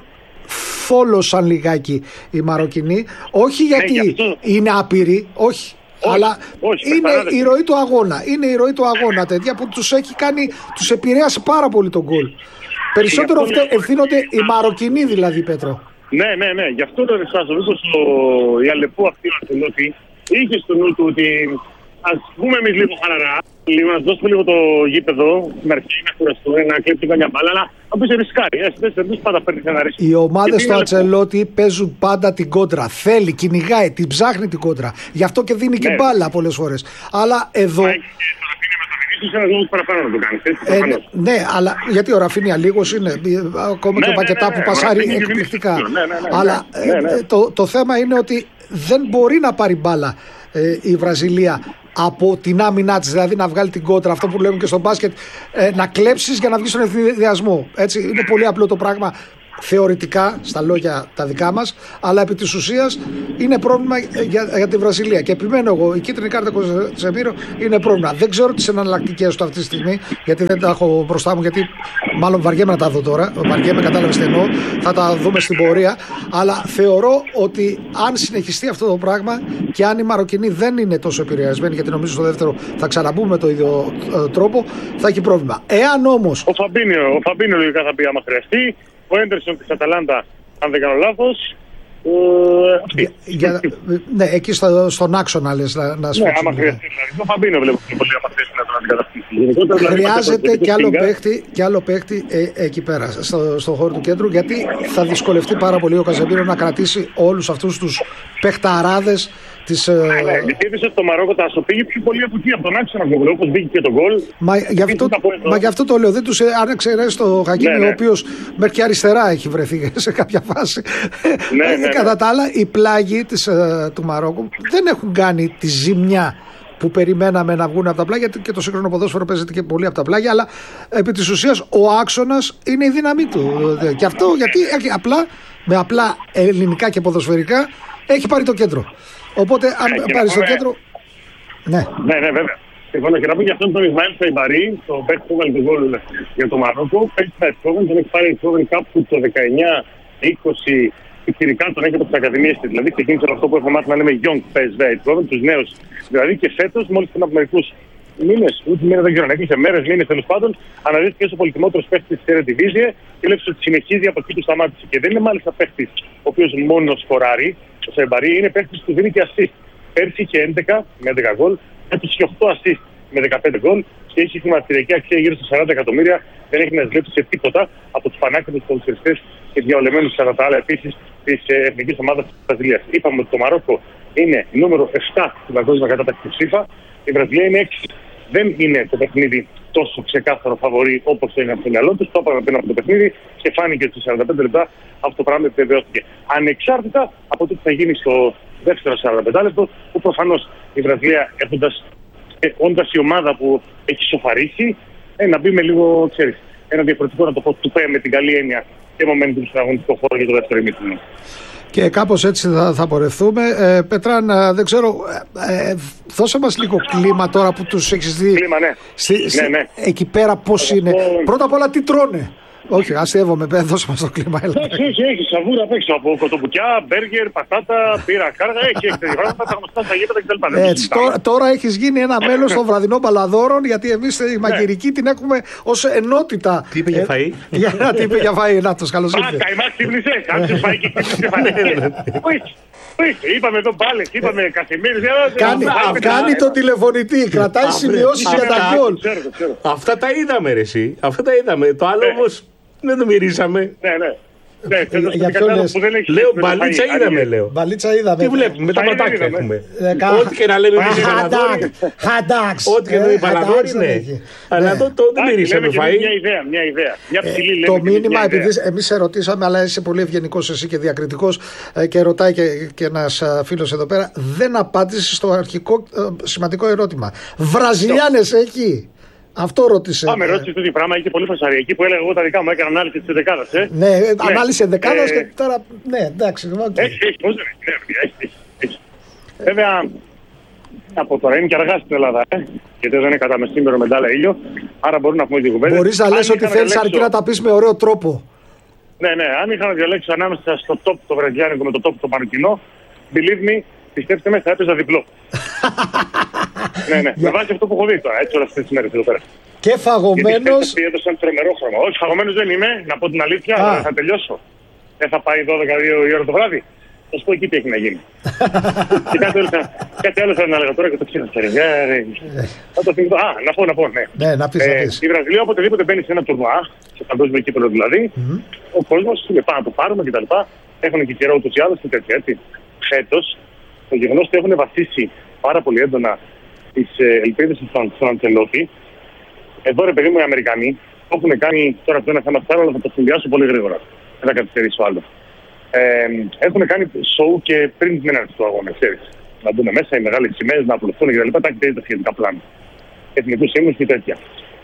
φόλωσαν λιγάκι οι Μαροκινοί, όχι γιατί ναι, είναι άπειροι, όχι. Όχι, αλλά όχι, είναι η ροή του αγώνα. Είναι η ροή του αγώνα τέτοια που τους έχει κάνει, τους επηρέασε πάρα πολύ τον γκολ. Περισσότερο ευθύνονται οι Μαροκινοί δηλαδή, Πέτρο. Ναι, ναι, ναι. Γι' αυτό το Ρεσάσο, μήπως η Αλεπού αυτή ο Αντσελότη είχε στο νου του ότι ας πούμε εμείς λίγο χαλαρά, λίγο να δώσουμε λίγο το γήπεδο στην αρχή, να κουραστούμε, να κλέψει καμιά μπάλα, αλλά να πεις ρισκάρει. Εσύ πάντα παίρνει ένα ρίσκο. Οι ομάδες του Αντσελότη παίζουν πάντα την κόντρα. Θέλει, κυνηγάει, την ψάχνει την κόντρα. Γι' αυτό και δίνει και ναι. μπάλα πολλές φορές. Αλλά εδώ. Ένας λόγος παραπάνω να το κάνεις, έτσι, ε, ναι, αλλά γιατί ο Ραφίνια λίγος είναι, ακόμα ναι, και ο Πακετά ναι, ναι, που ναι, πασάρει ναι, εκπληκτικά. Ναι, ναι, ναι, ναι, αλλά ναι, ναι. Ε, το, το θέμα είναι ότι δεν μπορεί να πάρει μπάλα ε, η Βραζιλία από την άμυνά της, δηλαδή να βγάλει την κόντρα, αυτό που λέμε και στο μπάσκετ, ε, να κλέψεις για να βγεις στον ευθυνδιασμό. Έτσι, είναι πολύ απλό το πράγμα. Θεωρητικά, στα λόγια τα δικά μας, αλλά επί της ουσίας είναι πρόβλημα για, για τη Βραζιλία. Και επιμένω εγώ, η κίτρινη κάρτα Καζεμίρο είναι πρόβλημα. Δεν ξέρω τις εναλλακτικές του αυτή τη στιγμή, γιατί δεν τα έχω μπροστά μου, γιατί μάλλον βαριέμαι να τα δω τώρα. Βαριέμαι, κατάλαβες τι εννοώ. Θα τα δούμε στην πορεία. Αλλά θεωρώ ότι αν συνεχιστεί αυτό το πράγμα και αν οι Μαροκινοί δεν είναι τόσο επηρεασμένοι, γιατί νομίζω στο δεύτερο θα ξαναμπούμε με το ίδιο ε, τρόπο, θα έχει πρόβλημα. Εάν όμως. Ο Φαμπίνιο, ο Φαμπίνιο λογικά θα πει άμα χρειαστεί. Ο Έντερσον της Αταλάντα, αν δεν κάνω λάθος. Ε, για, ναι, εκεί στο, στον άξονα λες να, να σφίξουν. Ναι, άμα χρειαστεί. Δηλαδή, το Φαμπίνιο βλέπω και πολύ άμα χρειαστεί να τον αντικαταστήσει. Χρειάζεται και άλλο παίχτη, και άλλο παίχτη ε, εκεί πέρα, στο, στο χώρο του κέντρου, γιατί θα δυσκολευτεί πάρα πολύ ο Καζεμίρο να κρατήσει όλους αυτούς τους παιχταράδες της... Ναι, ναι, γιατί είδες ότι το Μαρόκο τα πήγε πιο πολύ από εκεί, από τον άξονα του γκολ, όπως μπήκε και τον γκολ. Μα γι' αυτό, μα γι' αυτό το λέω, δεν τους άνοιξε το Χακίμι, ναι, ναι. Ο οποίος μέχρι και αριστερά έχει βρεθεί σε κάποια φάση. Ναι, ναι, ναι. Κατά τα άλλα, οι πλάγοι της, του Μαρόκου δεν έχουν κάνει τη ζημιά που περιμέναμε να βγουν από τα πλάγια, και το σύγχρονο ποδόσφαιρο παίζεται και πολύ από τα πλάγια, αλλά επί της ουσίας ο άξονας είναι η δύναμή του. Και αυτό γιατί έχει απλά, με απλά ελληνικά και ποδοσφαιρικά έχει πάρει το κέντρο. Οπότε αν ναι, πάρει το κέντρο. Ναι, ναι, ναι, βέβαια. Συμφωνώ και να πω για αυτόν τον Ισμαήλ Σαϊμπαρί, το παίκτη που έβαλε τον γκολ για το Μαρόκο. Παίκτη στα Εindhoven, τον έχει πάρει Eindhoven κάπου το δεκαεννιά είκοσι. Πιτσιρικά τον έχει από τις ακαδημίες της. Δηλαδή ξεκίνησε αυτό που έχουμε μάθει να λέμε Young πι ες βι Eindhoven, τους νέους. Δηλαδή και φέτος, μόλις πριν από μερικούς μήνες, ούτε μήνα δεν ξέρω, έκλεισε μέρες, μήνες τέλος πάντων, αναδείχθηκε ως ο πολυτιμότερος παίκτης της Eredivisie και λέει ότι συνεχίζει από εκεί που σταμάτησε. Και δεν είναι μάλιστα παίκτης ο οποίος μόνο σκοράρει, ο Σαϊμπαρί, είναι παίκτης που δίνει και assist. Πέρσι είχε έντεκα με έντεκα γκολ, φέτος είχε οκτώ assist με δεκαπέντε γκολ και έχει χρηματιστηριακή αξία γύρω στα σαράντα εκατομμύρια. Δεν έχει να ζηλέψει σε τίποτα από τους πανάκριβους ποδοσφαιριστές και διαολεμένους κατά τα άλλα επίσης της εθνικής ομάδας της Βραζιλίας. Είπαμε ότι το Μαρόκο είναι νούμερο επτά στην παγκόσμια κατάταξη της FIFA, η Βραζιλία είναι έξι. Δεν είναι το παιχνίδι τόσο ξεκάθαρο φαβορί όπως το είναι από το μυαλό του. Το είπαμε πριν από το παιχνίδι και φάνηκε ότι σαράντα πέντε λεπτά αυτό το πράγμα επιβεβαιώθηκε. Ανεξάρτητα από το τι θα γίνει στο δεύτερο σαράντα πέντε λεπτό, που προφανώς η Βραζιλία, όντας η ομάδα που έχει σοφαρίσει, ε, να μπει με λίγο, ξέρεις, ένα διαφορετικό, να το πω, του πέ με την καλή έννοια και momentum στον αγωνιστικό χώρο για το δεύτερο ημίχρονο. Και κάπως έτσι θα, θα πορευτούμε. Ε, Πετράν, δεν ξέρω, ε, ε, δώσε μας λίγο κλίμα τώρα που τους έχεις δει. Κλίμα, ναι. Στη, στη, ναι, ναι. Εκεί πέρα πώς είναι. Αυτό... Πρώτα απ' όλα τι τρώνε. Όχι, αστείευομαι, δώσε μας το κλίμα. Όχι, έχει, έχει σαβούρα απ' έξω από κοτοπουκιά, μπέργκερ, πατάτα, πύρα, κάργα, έχει, έχει τέτοια πράγματα, τα γνωστά στα γήπεδα κτλ. Έτσι, τώρα, τώρα έχεις γίνει ένα μέλος των βραδινών μπαλαδόρων, γιατί εμείς η μαγειρική την έχουμε ως ενότητα. Τι είπε για φαΐ? Για τι είπε για φαΐ, να το καλώς ήρθε. Α, καημάς ξύπνησες, αν σου φάει και ξύπνησες. Είπαμε εδώ μπάλες, είπαμε Κασιμίρης. Κάνει, κάνει τον τηλεφωνητή, κρατάει σημειώσεις για τα γκολ. Αυτά τα είδαμε ρε εσύ, αυτά τα είδαμε. Το άλλο όμως δεν το μυρίσαμε. Ναι, ναι. Ναι, για ποιο λες? Λέω μπαλίτσα είδαμε, λέω. Μπαλίτσα είδαμε. Τι βλέπουμε, με τα ματάκια έχουμε. Ό,τι και να λέμε εμείς οι Παλαδόροι. Χαντάξ. Ό,τι και να λέμε οι Παλαδόροι είναι. Αλλά εδώ το δεν μυρίσαμε φαΐ. Μια ιδέα, μια ιδέα. Το μήνυμα, επειδή εμείς σε ρωτήσαμε, αλλά είσαι πολύ ευγενικός εσύ και διακριτικός και ρωτάει και ένας φίλος εδώ πέρα, δεν απάντησε στο αρχικό σημαντικό ερώτημα. Βραζιλιάνες εκεί? Αυτό ρώτησε. Πάμε, ρώτησε το τι πράγμα, είχε πολύ φασαριακή που έλεγα εγώ τα δικά μου, έκανα ανάλυση της δεκάδας. Ε. Ναι, ναι, ανάλυση δεκάδας ε, και τώρα. Ναι, εντάξει. Okay. Έχει, έχει, πώς δεν έχει, έχει, έχει. Βέβαια, από τώρα είναι και αργά στην Ελλάδα, ε, γιατί δεν είναι κατά μεσήμερο με ντάλα ήλιο, άρα μπορούμε να πούμε δύο κουβέντες. Μπορείς να λες ότι θέλεις αρκεί να τα πεις με ωραίο τρόπο. Ναι, ναι, αν είχα να διαλέξω ανάμεσα στο top το βραζιλιάνικο με το top το μαροκινό, believe me, πιστέψτε με, θα έπαιζα διπλό. Ναι, ναι, με βάση αυτό που έχω δει τώρα, έτσι όλες αυτές τις μέρες εδώ πέρα. Και φαγωμένος. Γιατί έδωσαν τρομερό χρώμα. Όχι, φαγωμένος δεν είμαι, να πω την αλήθεια, ah. θα τελειώσω. Δεν θα πάει δώδεκα η ώρα το βράδυ. Θα σου πω εκεί τι έχει να γίνει. Και κάτι άλλο, κάτι άλλο θα να έλεγα τώρα και το ξέρω. Θα το θυμηθώ. Α, να πω, να πω, ναι. Ναι, να πεις, να πεις. Η Βραζιλία οποτεδήποτε μπαίνει σε ένα τουρνουά, σε παγκόσμιο κύπελλο δηλαδή, ο κόσμος είναι πάνω να το πάρουμε κτλ. Έχουν και καιρό ούτως ή άλλως και τέτοια έτσι. Φέτος, το γεγονός ότι έχουν βασίσει πάρα πολύ έντονα τις ελπίδες στον Αντσελότη. Εδώ ρε παιδί μου οι Αμερικανοί το έχουν κάνει, τώρα αυτό είναι θέμα του αλλά θα το συνδυάσω πολύ γρήγορα. Δεν θα καθυστερήσω άλλο. Ε, έχουν κάνει show και πριν την έναρξη του αγώνα, ξέρεις. να μπουν μέσα, οι μεγάλες σημαίες να απολυθούν κτλ. Τα έχει τα σχετικά πλάνα. Εθνικούς ύμνους και τέτοια.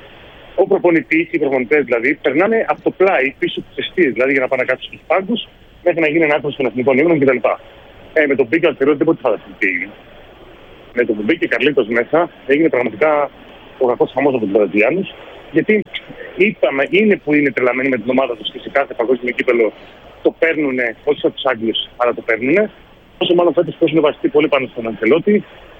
Ο προπονητής, οι προπονητές δηλαδή, περνάνε από το πλάι πίσω από τις αιστείες, δηλαδή για να πάνε να κάτσουν στους πάγκους, μέχρι να γίνει ανάπτυξη των εθνικών ύμνων κτλ. Ε, με τον Μπίκ και δεν μπορείτε να φανταστείτε τι έγινε. Με τον Μπίκ και Καρλίτος μέσα έγινε πραγματικά ο κακός χαμός από τους Βραζιλιάνους. Γιατί είπαμε, είναι που είναι τρελαμένοι με την ομάδα τους και σε κάθε παγκόσμιο κύπελλο το παίρνουν, όχι σαν τους Άγγλους, αλλά το παίρνουν. Όσο μάλλον φέτος που έχουν βασιστεί πολύ πάνω στον Αντσελότη,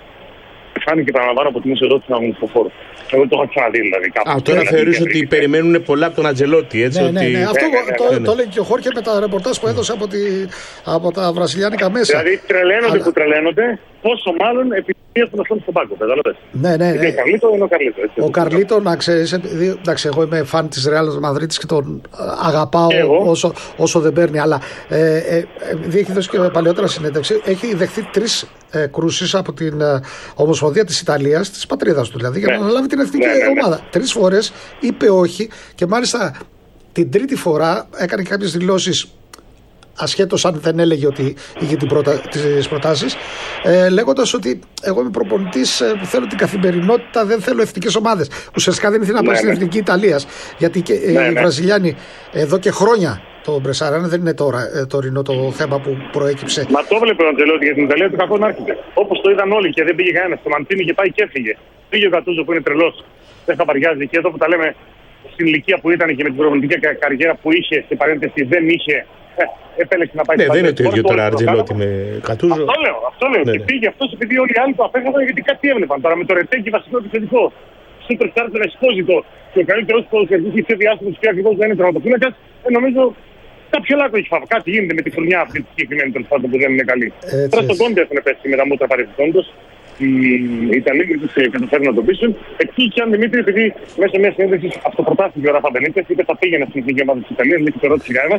φάνηκε παραλαμβάνω από την ερώτηση να μου φορ. Εγώ το έχω ξαναδεί δηλαδή. Α, τώρα θεωρείς ότι περιμένουν πολλά από τον Αντζελότη, έτσι. Ναι, ότι... ναι, ναι. Αυτό ναι, ναι, το, ναι, ναι. ναι. το λέει και ο Χόρχε με τα ρεπορτάζ που έδωσε από, τη, από τα βραζιλιάνικα μέσα. Δηλαδή τρελαίνονται Αλλά... που τρελαίνονται, πόσο μάλλον επειδή έχουν αυτόν στον πάγκο. Ναι, ναι, ναι. Ο Καρλίτο είναι ο Καρλίτο. Έτσι, ο Καρλίτο, να ξέρεις, εντάξει, εγώ είμαι φαν της Ρεάλ Μαδρίτης και τον αγαπάω όσο, όσο δεν παίρνει, αλλά ε, ε, έχει δώσει και παλαιότερα συνέντευξη. Έχει δεχθεί τρεις ε, κρούσεις από την ε, Ομοσπονδία της Ιταλίας, της πατρίδας του δηλαδή, για ναι. να αναλάβει την εθνική ναι, ναι, ναι. ομάδα. Τρεις φορές είπε όχι και μάλιστα την τρίτη φορά έκανε και κάποιες δηλώσεις, ασχέτως αν δεν έλεγε ότι είχε την προτα... τις προτάσεις, ε, λέγοντας ότι εγώ είμαι προπονητής ε, που θέλω την καθημερινότητα, δεν θέλω εθνικές ομάδες. Ουσιαστικά δεν ήθελε να πάει ναι, στην ναι. εθνική Ιταλίας, γιατί και, ε, ναι, οι ναι. Βραζιλιάνοι εδώ και χρόνια το μπρεσάρανε, δεν είναι τώρα ε, τωρινό το θέμα που προέκυψε. Μα το βλέπω ο Αντζελότη για την Ιταλία, το κακό να έρχεται. Όπως το είδαν όλοι και δεν πήγε κανένας. Το Μαντίνι είχε πάει και έφυγε. Πήγε ο Γκατούζο που είναι τρελός, δεν χαπαριάζει, και εδώ που τα λέμε στην ηλικία που ήταν και με την προπονητική καριέρα που είχε, σε παρένθεση δεν είχε. Ε, επέλεξε να πάει. Ναι, δεν είναι το ίδιο τώρα Αντζελότη με Κατούζο. Αυτό λέω, αυτό λέω. Ναι, και ναι. πήγε αυτό επειδή όλοι οι άλλοι το απέφυγαν γιατί κάτι έβλεπαν. Τώρα με το Ρετέκι βασικό επιθετικό. Σούπερ Στάρ τον Εσπόζητο και ο καλύτερος ποδοσφαιριστής πιο διάστημος και ακριβώς δεν είναι τραυματοφύλακας. Ε, νομίζω κάποιο λάκκο έχει φάβει. Κάτι γίνεται με τη χρονιά αυτή τη συγκεκριμένη τέλος πάντων που δεν είναι καλή. Τώρα στον Κόντε έχουν πέσει με τα μούτρα παρελθόντος. Οι Ιταλοί καταφέρουν να το πείσουν. Εκεί και αν Δημήτρη, επειδή μέσα μια συνέντευξη αυτοπροτάστηκε ο Ραφα Μπενίτες, είπε θα πήγαινε στην εθνική ομάδα της Ιταλίας, λέει και το ρώτησε κανένα.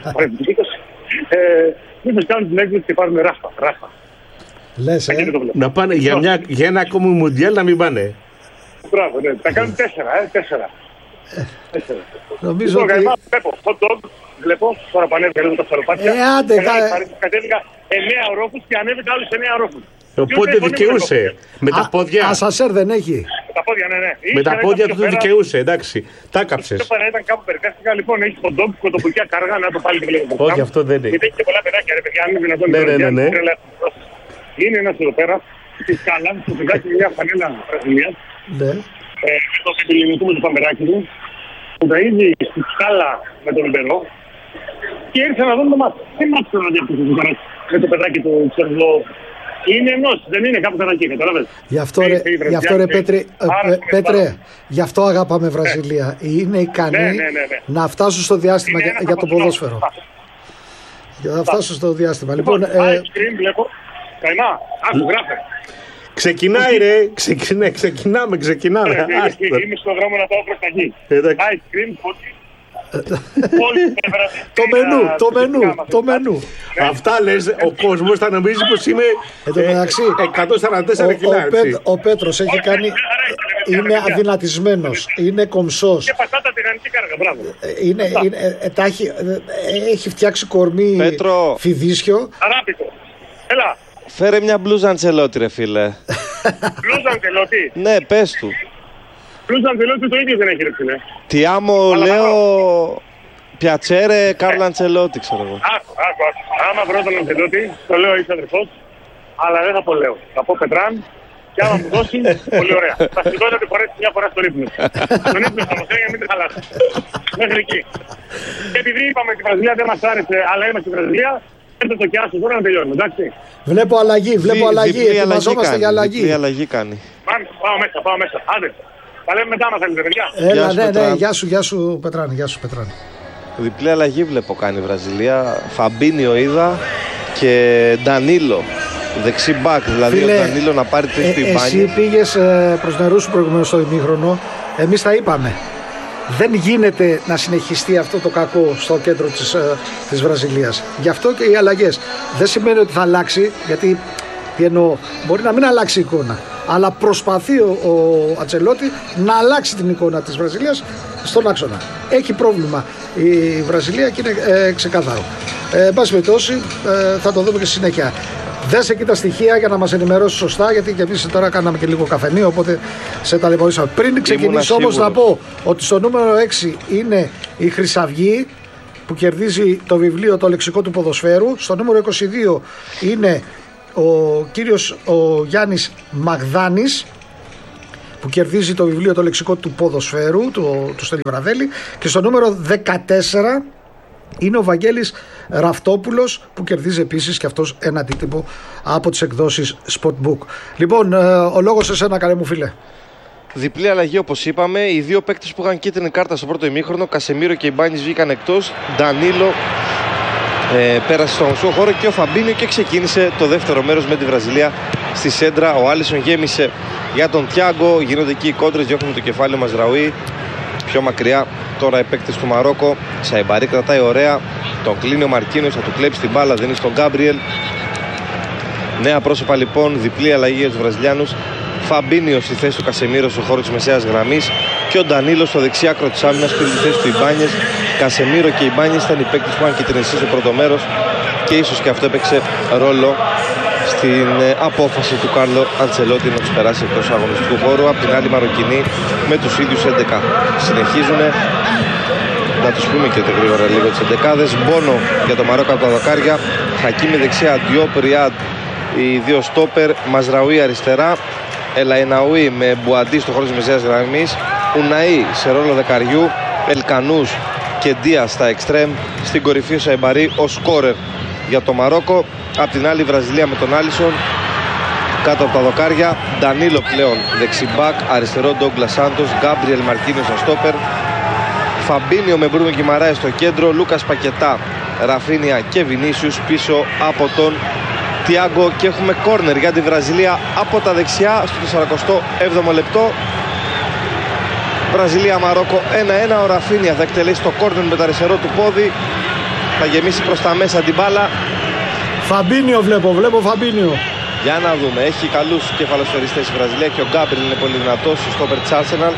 Μήπως κάνουν την έκδοση και πάρουν ράφα. ράφα. Λες, ε. Να πάνε για, μια, για ένα ακόμη μουντιάλ να μην πάνε. Μπράβο, ναι. Θα κάνουν τέσσερα, ε, τέσσερα. τέσσερα. Νομίζω ότι... Βλέπω, hot dog, βλέπω, τώρα που ανέβηκα λίγο τα ψαροπάτια. Ε, άντε, θα... Κατέβηκα εννέα ορόφους και ανέβηκα άλλους εννέα ορόφους. Οπότε δικαιούσε. Με τα πόδια. Ασασέρ δεν έχει. Με τα πόδια, ναι, ναι. Με τα πόδια του δικαιούσε, εντάξει. Τα κάψες. Αυτό πέρα ήταν κάπου περιπέστηκα, λοιπόν, έχει hot dog, κοτοπουλιά καργά, να το πάλι και βλέπω. Όχι, αυτό δεν είναι. Γιατί έχει και πολλά παιδάκια, ρε παιδιά, αν είναι δυνατόν. Ναι, ναι, ναι. Είναι ένας εδώ πέρα, στη σκάλα, στο παιδάκι μια φανέλα Βραζιλίας. Ναι. Το ελληνικό με το παμπεράκι του, που τα είδε στη σκάλα με τον Ιμπερό και ήρθε να δουν το μάτι. Δεν μάτσε να δει με το παιδάκι του, ξέρω εγώ. Είναι ενός, δεν είναι κάπου εκεί, καταλαβαίνεις. Γι' αυτό ρε, γι αυτό, ρε Πέτρε, ε, Πέτρε, γι' αυτό αγαπάμε Βραζιλία. Είναι ικανοί ναι, ναι, ναι, ναι. να φτάσουν στο διάστημα για, για το ποδόσφαιρο. Για να φτάσουν στο διάστημα. Λοιπόν, ε, ice cream βλέπω. Καϊμά, άκου, γράφε. Ξεκινάει ρε, ξεκινά, ξεκινάμε, ξεκινάμε. Είμαι στον δρόμο να πάω προς τα γη. Ice cream, φώτη. Το μενού, το μενού, το μενού. Αυτά λες, ο κόσμος θα νομίζει πως είμαι εκατόν σαράντα τέσσερα κιλά. Ο Πέτρος έχει κάνει, είναι αδυνατισμένος, είναι κομψός. Και πατάτα τηγανιτή κάργα, μπράβο. Έχει φτιάξει κορμί φιδίσιο. Αράπητο, έλα. Φέρε μια μπλούζα Αντσελότη ρε φίλε. Μπλούζα Αντσελότη. Ναι, πες του. Μπλούζα Αντσελότη το ίδιο δεν έχει ρε φίλε. Τι άμμο λέω πιατσέρε Κάρλο Αντσελότη ξέρω εγώ. Άκου, άκου, άκου. Άμα βρω τον Αντσελότη, το λέω είσαι αδερφός, αλλά δεν θα πω λέω. Θα πω Πετράν και άμα μου δώσει, πολύ ωραία. Θα σηκώ να τη φορέσει μια φορά στο ρύπνο. Τον ύπνο θα μου θέλει να μην τη χαλάσει. Μέχρι εκεί. Και επειδή είπαμε ότι η Βραζιλία δεν μας άρεσε, αλλά είμαστε στη Βραζιλία, έρθω το κιάσο τώρα να τελειώνουμε, εντάξει. Βλέπω αλλαγή, βλέπω αλλαγή. Ετοιμαζόμαστε για αλλαγή. Διπλή αλλαγή κάνει. Πάμε, πάω μέσα, πάω μέσα. Άντε. Τα λέμε μετά, μα θέλετε, παιδιά. Έλα, ναι, ναι, γεια σου, γεια σου, Πετράνη, γεια σου, Πετράνη. Διπλή αλλαγή βλέπω κάνει η Βραζιλία. Φαμπίνιο είδα και Ντανίλο. Δεξί μπακ, δηλαδή φίλε, ο Ντανίλο να πάρει τρεις ε, πιμπάνια. Εσύ πήγες ε, προς νερού σου προηγουμένως στο ημίχρονο. Εμείς τα είπαμε. Δεν γίνεται να συνεχιστεί αυτό το κακό στο κέντρο της, ε, της Βραζιλίας. Γι' αυτό και οι αλλαγές. Δεν σημαίνει ότι θα αλλάξει, γιατί τι εννοώ, μπορεί να μην αλλάξει η εικόνα. Αλλά προσπαθεί ο, ο Αντσελότη να αλλάξει την εικόνα της Βραζιλίας στον άξονα. Έχει πρόβλημα η Βραζιλία και είναι ε, ξεκάθαρο. Ε, εν πάση περιπτώσει, ε, θα το δούμε και στη συνέχεια. Δες εκεί τα στοιχεία για να μας ενημερώσεις σωστά, γιατί και εμείς τώρα κάναμε και λίγο καφενείο, οπότε σε ταλαιπωρήσαμε. Πριν ξεκινήσω όμως να πω ότι στο νούμερο έξι είναι η Χρυσαυγή που κερδίζει το βιβλίο «Το λεξικό του ποδοσφαίρου». Στο νούμερο είκοσι δύο είναι ο κύριος ο Γιάννης Μαγδάνης που κερδίζει το βιβλίο «Το λεξικό του ποδοσφαίρου» του, του Στέλιου Βραδέλη. Και στο νούμερο δεκατέσσερα είναι ο Βαγγέλης Ραφτόπουλος που κερδίζει επίσης και αυτός ένα αντίτυπο από τις εκδόσεις Sportbook. Λοιπόν, ο λόγος σε εσένα, καλέ μου φίλε. Διπλή αλλαγή όπως είπαμε. Οι δύο παίκτες που είχαν κίτρινη κάρτα στο πρώτο ημίχρονο, Κασεμίρο και Ιμπάνης, βγήκαν εκτός. Ντανίλο ε, πέρασε στο μισό χώρο και ο Φαμπίνιο και ξεκίνησε το δεύτερο μέρος με τη Βραζιλία στη σέντρα. Ο Άλισον γέμισε για τον Τιάγκο. Γίνονται εκεί οι κόντρες, διώχνουν το κεφάλι ο Μαζραουί. Πιο μακριά τώρα οι παίκτες του Μαρόκο. Σαϊμπαρί κρατάει ωραία. Τον κλείνει ο Μαρκίνος, θα του κλέψει την μπάλα, δίνει στον Γκάμπριελ. Νέα πρόσωπα λοιπόν, διπλή αλλαγή για τους Βραζιλιάνους. Φαμπίνιο στη θέση του Κασεμίρο στο χώρο της μεσαίας γραμμής και ο Ντανίλο στο δεξί άκρο της άμυνας πήρε τη θέση του Ιμπάνιες. Κασεμίρο και Ιμπάνιες ήταν οι παίκτες που είχαν κυτρινιστεί στο πρώτο μέρος και ίσως και αυτό έπαιξε ρόλο στην απόφαση του Κάρλο Αντσελότη να τους περάσει εκτός αγωνιστικού χώρου. Απ' την άλλη Μαροκινοί με τους ίδιους έντεκα συνεχίζουν. Να τους πούμε και το γρήγορα λίγο τις εντεκάδες. Μπόνο για το Μαρόκο από τα δοκάρια, Χακίμι δεξιά, Διόπ, Ριάντ οι δύο στόπερ, Μαζραουί αριστερά, Ελαϊναουί με Μπουαντί στο χώρο της μεσαίας γραμμής, Ουναή σε ρόλο δεκαριού, Ελκανούς και Ντία στα εξτρέμ, στην κορυφή ο Σαϊμπαρί ο σκόρερ για το Μαρόκο. Απ' την άλλη Βραζιλία με τον Άλισον κάτω από τα δοκάρια, Ντανίλο πλέον δεξιμπάκ, αριστερό Ντόγκλας Σάντος, Γκάμπριελ Μαρκίνιος στο στόπερ, Φαμπίνιο με Μπρούνο Γκιμαράες στο κέντρο, Λούκας Πακετά, Ραφίνια και Βινίσιους πίσω από τον Τιάγκο και έχουμε κόρνερ για τη Βραζιλία από τα δεξιά στο σαρανταεπτό έβδομο λεπτό. Βραζιλία-Μαρόκο ένα ένα. Ο Ραφίνια θα εκτελέσει το κόρνερ με το αριστερό του πόδι, θα γεμίσει προς τα μέσα την μπάλα. Φαμπίνιο βλέπω, βλέπω Φαμπίνιο. Για να δούμε, έχει καλούς κεφαλοσφαιριστές η Βραζιλία και ο Γκάμπριελ είναι πολύ δυνατός στο στόπερ της Arsenal.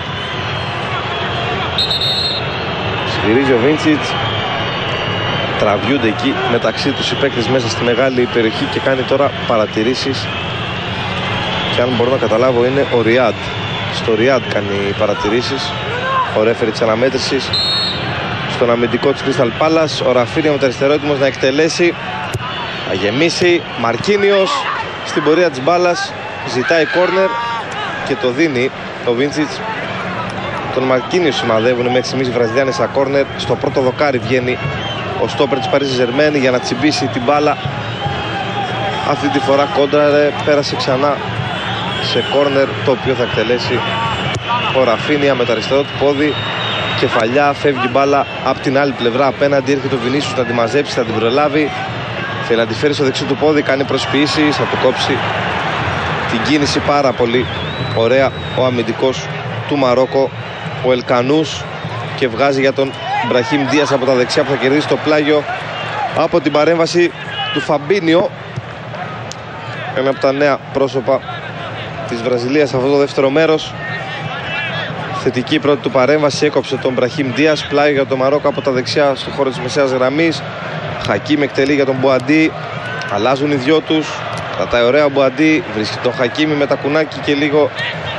Σφυρίζει ο Βίντσιτς. Τραβιούνται εκεί μεταξύ τους οι παίκτες μέσα στη μεγάλη περιοχή και κάνει τώρα παρατηρήσεις. Και αν μπορώ να καταλάβω είναι ο Ριάντ. Στο Ριάντ κάνει παρατηρήσεις ο ρέφερι της αναμέτρησης στον αμυντικό της Crystal Palace. Ο Ραφίνια με το αριστερό έτοιμος να εκτελέσει, θα γεμίσει. Μαρκίνιος στην πορεία της μπάλας, ζητάει κόρνερ και το δίνει ο Βίντσιτς. Τον Μαρκίνιο συναδεύουν μέχρι στιγμής οι Βραζιλιάνες στα κόρνερ. Στο πρώτο δοκάρι βγαίνει ο στόπερ της Παρίζ Ζερμέν για να τσιμπήσει την μπάλα. Αυτή τη φορά κόντραρε, πέρασε ξανά σε κόρνερ το οποίο θα εκτελέσει ο Ραφίνια με το αριστερό του πόδι. Κεφαλιά, φεύγει μπάλα από την άλλη πλευρά απέναντι, έρχεται ο Βινίσιους να τη μαζέψει, θα την προλάβει. Θέλει να τη φέρει στο δεξί του πόδι, κάνει προσποιήσεις, θα του κόψει την κίνηση πάρα πολύ ωραία ο αμυντικός του Μαρόκο, ο Ελκανούς, και βγάζει για τον Μπραχίμ Ντίας από τα δεξιά που θα κερδίσει το πλάγιο από την παρέμβαση του Φαμπίνιο. Ένα από τα νέα πρόσωπα της Βραζιλίας σε αυτό το δεύτερο μέρος. Θετική πρώτη του παρέμβαση, έκοψε τον Μπραχίμ Ντίας. Πλάγιο για το Μαρόκο από τα δεξιά στο χώρο της μεσαίας γραμμής. Χακίμ εκτελεί για τον Μπουαντί. Αλλάζουν οι δυο τους. Κρατάει ωραία ο Μπουαντί. Βρίσκει τον Χακίμι με τα κουνάκι και λίγο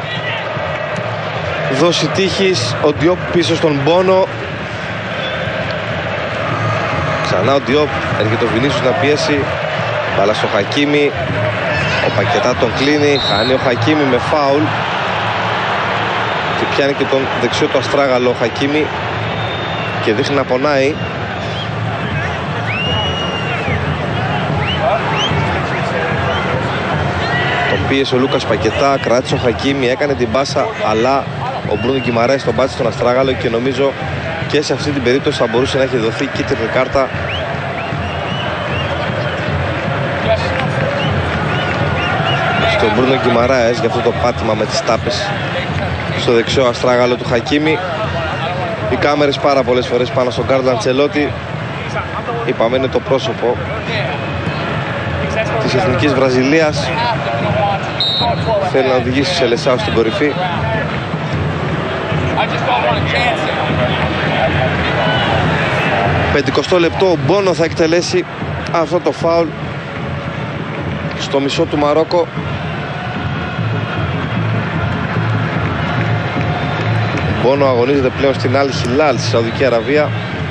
δόση τύχης. Ο Διόπ πίσω στον Μπόνο. Ξανά ο Διόπ. Έρχεται ο Βινίσιους να πιέσει. Μπάλα στο Χακίμι. Ο Πακετά τον κλείνει. Χάνει ο Χακίμι με φάουλ. Και πιάνει και τον δεξιό του αστράγαλο ο Χακίμι. Και δείχνει να πονάει. Τον πίεσε ο Λούκας Πακετά. Κράτησε ο Χακίμι. Έκανε την πάσα. Αλλά ο Μπρούνο Γκιμαράες τον πάτησε στον αστράγαλο. Και νομίζω και σε αυτή την περίπτωση θα μπορούσε να έχει δοθεί κίτρινη κάρτα. Στον Μπρούνο Γκιμαράες για αυτό το πάτημα με τις τάπες στο δεξιό αστράγαλο του Χακίμι. Οι κάμερες πάρα πολλές φορές πάνω στον Κάρλο Αντσελότη. Είπαμε είναι το πρόσωπο της Εθνικής Βραζιλίας. Θέλει να οδηγήσει σε Σελεσάου στην κορυφή. πενηκοστό λεπτό ο Μπόνο θα εκτελέσει αυτό το φάουλ στο μισό του Μαρόκο. Μπόνο αγωνίζεται πλέον στην Αλ Χιλάλ στη Σαουδική Αραβία.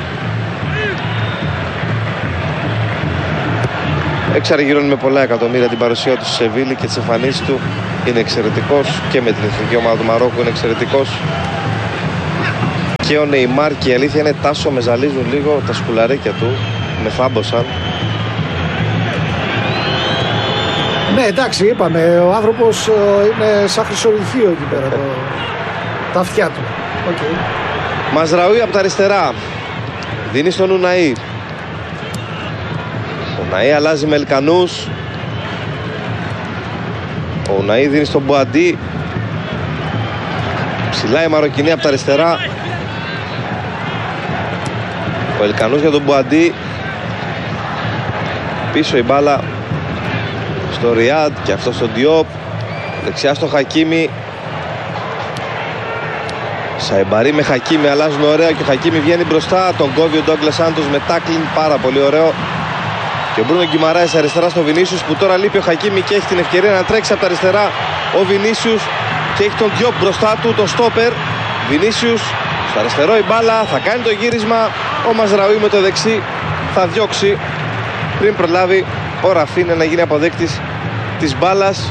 Εξαργυρώνει με πολλά εκατομμύρια την παρουσία του στη Σεβίλη και τις εμφανίσεις του. Είναι εξαιρετικός και με την εθνική ομάδα του Μαρόκου είναι εξαιρετικός. Και ο Νεϊμάρ, και η αλήθεια είναι, Τάσο, με ζαλίζουν λίγο τα σκουλαρίκια του. Με θάμποσαν. Ναι, εντάξει, είπαμε, ο άνθρωπος είναι σαν χρυσορυχείο εκεί πέρα, το... τα αυτιά του. Okay. Μαζραούι από τα αριστερά. Δίνει στον Ουναή. Ο Ουναή αλλάζει με Ελκανούς. Ο Ουναή δίνει στον Μπουαντί. Ψηλά η Μαροκινή από τα αριστερά. Ο Ελκανούς για τον Μπουαντί. Πίσω η μπάλα στο Ριάντ και αυτό στον Διόπ. Δεξιά στο Χακίμι. Σαϊμπαρί με Χακίμι αλλάζουν ωραία και ο Χακίμι βγαίνει μπροστά. Τον κόβει ο Ντόγκλας Σάντος με τάκλιν, πάρα πολύ ωραίο. Και ο Μπρούνο Γκιμαράης αριστερά στο Βινίσιους, που τώρα λείπει ο Χακίμι και έχει την ευκαιρία να τρέξει από τα αριστερά ο Βινίσιους και έχει τον Διόπ μπροστά του, τον στόπερ. Βινίσιους στο αριστερό η μπάλα, θα κάνει το γύρισμα. Ο Μαζραούι με το δεξί θα διώξει πριν προλάβει ο Ραφίνε να γίνει αποδέκτης της μπάλας.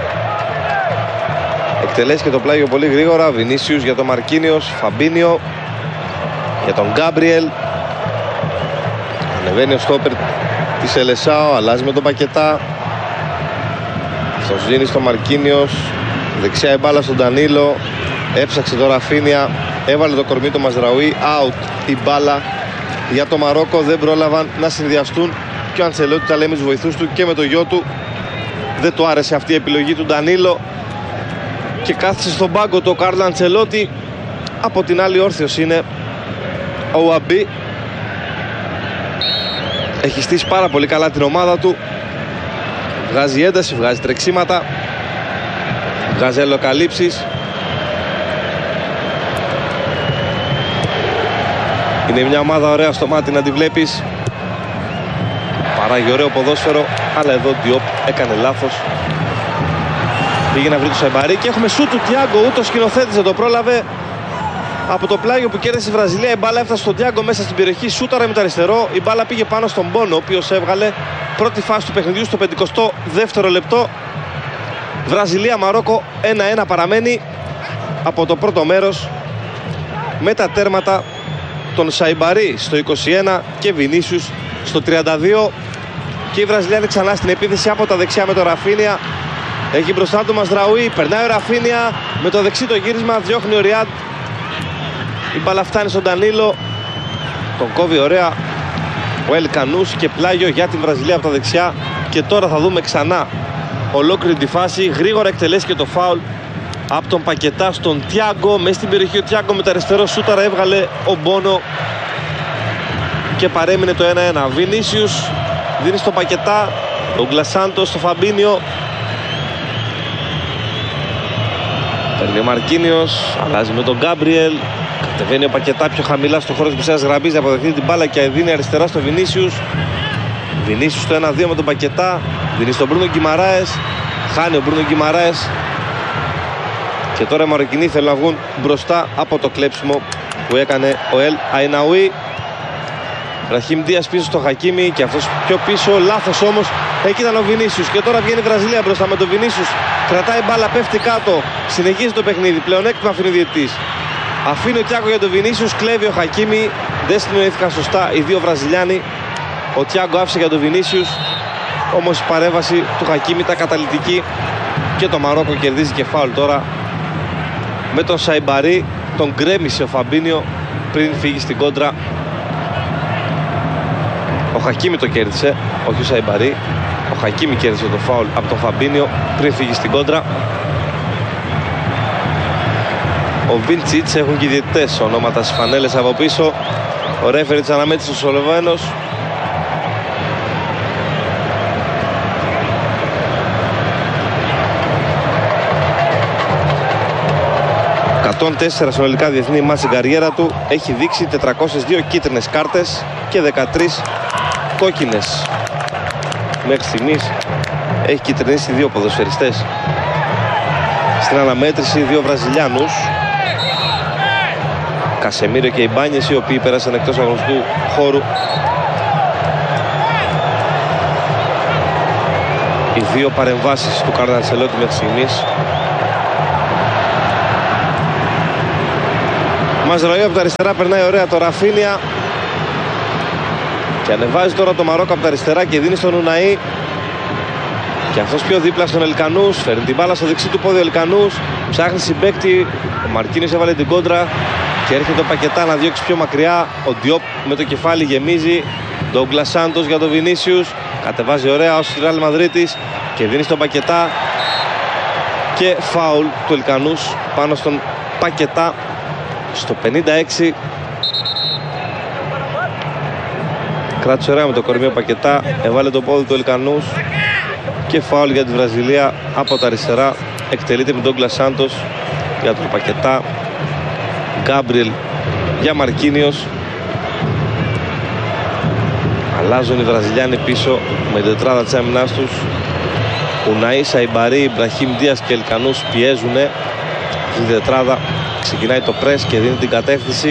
Εκτελέσει και το πλάγιο πολύ γρήγορα. Βινίσιους για τον Μαρκίνιος, Φαμπίνιο για τον Γκάμπριελ. Ανεβαίνει ο στόπερ της Ελεσάο, αλλάζει με τον Πακετά. Αυτός δίνει στο Μαρκίνιος. Δεξιά η μπάλα στον Ντανίλο. Έψαξε το Ραφίνια. Έβαλε το κορμί του Μαζραούι. Out η μπάλα για το Μαρόκο. Δεν πρόλαβαν να συνδυαστούν. Και ο Αντσελότη τα λέει με τους βοηθούς του και με το γιο του. Δεν του άρεσε αυτή η επιλογή του Ντανίλο και κάθισε στον πάγκο του ο Κάρλο Αντσελότη. Από την άλλη όρθιος είναι ο Ουαμπί. Έχει στήσει πάρα πολύ καλά την ομάδα του. Βγάζει ένταση, βγάζει τρεξίματα, βγάζει αλλοκαλύψεις. Είναι μια ομάδα ωραία στο μάτι να τη βλέπεις. Παράγει ωραίο ποδόσφαιρο, αλλά εδώ Διόπ έκανε λάθος. Πήγε να βρει το Σαϊμπαρί και έχουμε σούτ του Τιάγκο, ούτε ο σκηνοθέτης δεν το πρόλαβε. Από το πλάγιο που κέρδισε η Βραζιλία, η μπάλα έφτασε στον Τιάγκο μέσα στην περιοχή, σούταρα με το αριστερό. Η μπάλα πήγε πάνω στον Μπόνο, ο οποίος έβγαλε πρώτη φάση του παιχνιδιού στο πενηκοστό δεύτερο λεπτό. Βραζιλία Μαρόκο ένα ένα παραμένει από το πρώτο μέρος, με τα τέρματα των Σαϊμπαρί στο είκοσι ένα και Βινίσιους στο τριάντα δύο. Και η Βραζιλία είναι ξανά στην επίθεση από τα δεξιά με το Ραφίνια. Έχει μπροστά του Μαζραούι, περνάει ο Ραφίνια με το δεξί το γύρισμα, διώχνει ο Ριάντ. Η μπάλα φτάνει στον Ντανίλο, τον κόβει ωραία ο Ελκανούς και πλάγιο για την Βραζιλία από τα δεξιά. Και τώρα θα δούμε ξανά ολόκληρη τη φάση. Γρήγορα εκτελέσει και το φάουλ από τον Πακετά στον Τιάγκο. Μέσα στην περιοχή ο Τιάγκο με το αριστερό σούταρα έβγαλε ο Μπόνο και παρέμεινε το ένα ένα. Βινίσιους δίνει στο Πακετά, ο Γκλασάντος στο Φαμπίνιο. Παίρνει ο Μαρκίνιος, αλλάζει με τον Γκάμπριελ. Κατεβαίνει ο Πακετά πιο χαμηλά στο χώρο της μεσαίας γραμμής να αποδεχτεί την μπάλα και δίνει αριστερά στο Βινίσιους. Βινίσιους το ένα δύο με τον Πακετά. Δίνει στον Μπρούνο Γκιμαράες. Χάνει ο Μπρούνο Γκιμαράες. Και τώρα οι Μαροκινοί θέλουν να βγουν μπροστά από το κλέψιμο που έκανε ο Ελ Αϊναούι. Ραχίμ Δίας πίσω στο Χακίμι και αυτός πιο πίσω, λάθος όμως. Εκεί ήταν ο Βινίσιους και τώρα βγαίνει η Βραζιλία μπροστά με τον Βινίσιους. Κρατάει μπάλα, πέφτει κάτω, συνεχίζει το παιχνίδι. Πλεονέκτημα αφήνει ο διαιτητής. Αφήνει ο Τιάγκο για τον Βινίσιους, κλέβει ο Χακίμι. Δεν συνοήθηκαν σωστά οι δύο Βραζιλιάνοι. Ο Τιάγκο άφησε για τον Βινίσιους. Όμως η παρέμβαση του Χακίμι ήταν καταλυτική και το Μαρόκο κερδίζει και φάουλ τώρα με τον Σαϊμπαρί. Τον γκρέμισε ο Φαμπίνιο πριν φύγει στην κόντρα. Ο Χακίμι το κέρδισε, όχι ο Σαϊμπαρί. Ο Χακίμι κέρδισε το φάουλ από τον Φαμπίνιο πριν φύγει στην κόντρα. Ο Βίντσιτς, έχουν και οι διαιτητές ονόματα στις φανέλες από πίσω. Ο ρέφερι της αναμέτρησης ο Σολοβαίνος. εκατόν τέσσερα συνολικά διεθνή μάτς στην καριέρα του. Έχει δείξει τετρακόσιες δύο κίτρινες κάρτες και δεκατρείς κόκκινες. Μέχρι στιγμής έχει κυτρινίσει δύο ποδοσφαιριστές στην αναμέτρηση, δύο Βραζιλιάνους, Κασεμίρο και Ιμπάνιες, οι οποίοι πέρασαν εκτός αγωνιστικού χώρου. Οι δύο παρεμβάσεις του Κάρλο Αντσελότη μέχρι στιγμής. Μαζραούι από τα αριστερά, περνάει ωραία το Ραφίνια και ανεβάζει τώρα το Μαρόκο από τα αριστερά και δίνει στον Ουναή. Και αυτός πιο δίπλα στον Ελκανούς, φέρνει την μπάλα στο δεξί του πόδι ο Ελκανούς, ψάχνει συμπαίκτη, ο Μαρκίνιος έβαλε την κόντρα και έρχεται ο Πακετά να διώξει πιο μακριά. Ο Διόπ με το κεφάλι γεμίζει, Ντόγκλας Σάντος για τον Βινίσιους, κατεβάζει ωραία ως Ρεάλ Μαδρίτης και δίνει στον Πακετά και φάουλ του Ελκανούς πάνω στον Πακετά στο πενήντα έξι. Κράτησε ωραία με το κορμί ο Πακετά, έβαλε το πόδι του Ελκανούς και φάουλ για τη Βραζιλία από τα αριστερά. Εκτελείται με τον Ντόγκλας Σάντος για τον Πακετά, Γκάμπριελ για Μαρκίνιος. Αλλάζουν οι Βραζιλιάνοι πίσω με την τετράδα της άμυνας τους. Ουναή, Σαϊμπαρί, Ιμπραχίμ Ντίας και Ελκανούς πιέζουν. Αυτή η τετράδα ξεκινάει το πρες και δίνει την κατεύθυνση.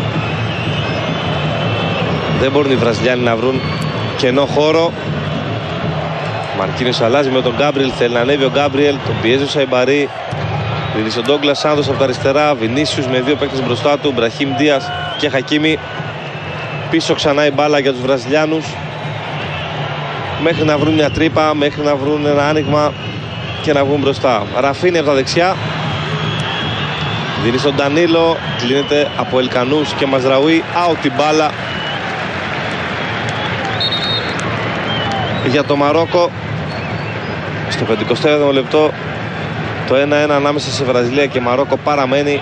Δεν μπορούν οι Βραζιλιάνοι να βρουν κενό χώρο. Μαρκίνιος αλλάζει με τον Γκάμπριελ, θέλει να ανέβει ο Γκάμπριελ, τον πιέζει ο Σαϊμπαρί. Δίνει στον Ντόγκλας Σάντος από τα αριστερά, Βινίσιους με δύο παίκτες μπροστά του, Μπραχίμ Ντίας και Χακίμι. Πίσω ξανά η μπάλα για τους Βραζιλιάνους μέχρι να βρουν μια τρύπα, μέχρι να βρουν ένα άνοιγμα και να βγουν μπροστά. Ραφίνι από τα δεξιά, δίνει στον Ντανίλο, κλείνεται από Ελκανούς και Μαζραούι, out την μπάλα για το Μαρόκο. Στο πενηκοστό έβδομο λεπτό το ένα ένα ανάμεσα σε Βραζιλία και Μαρόκο παραμένει.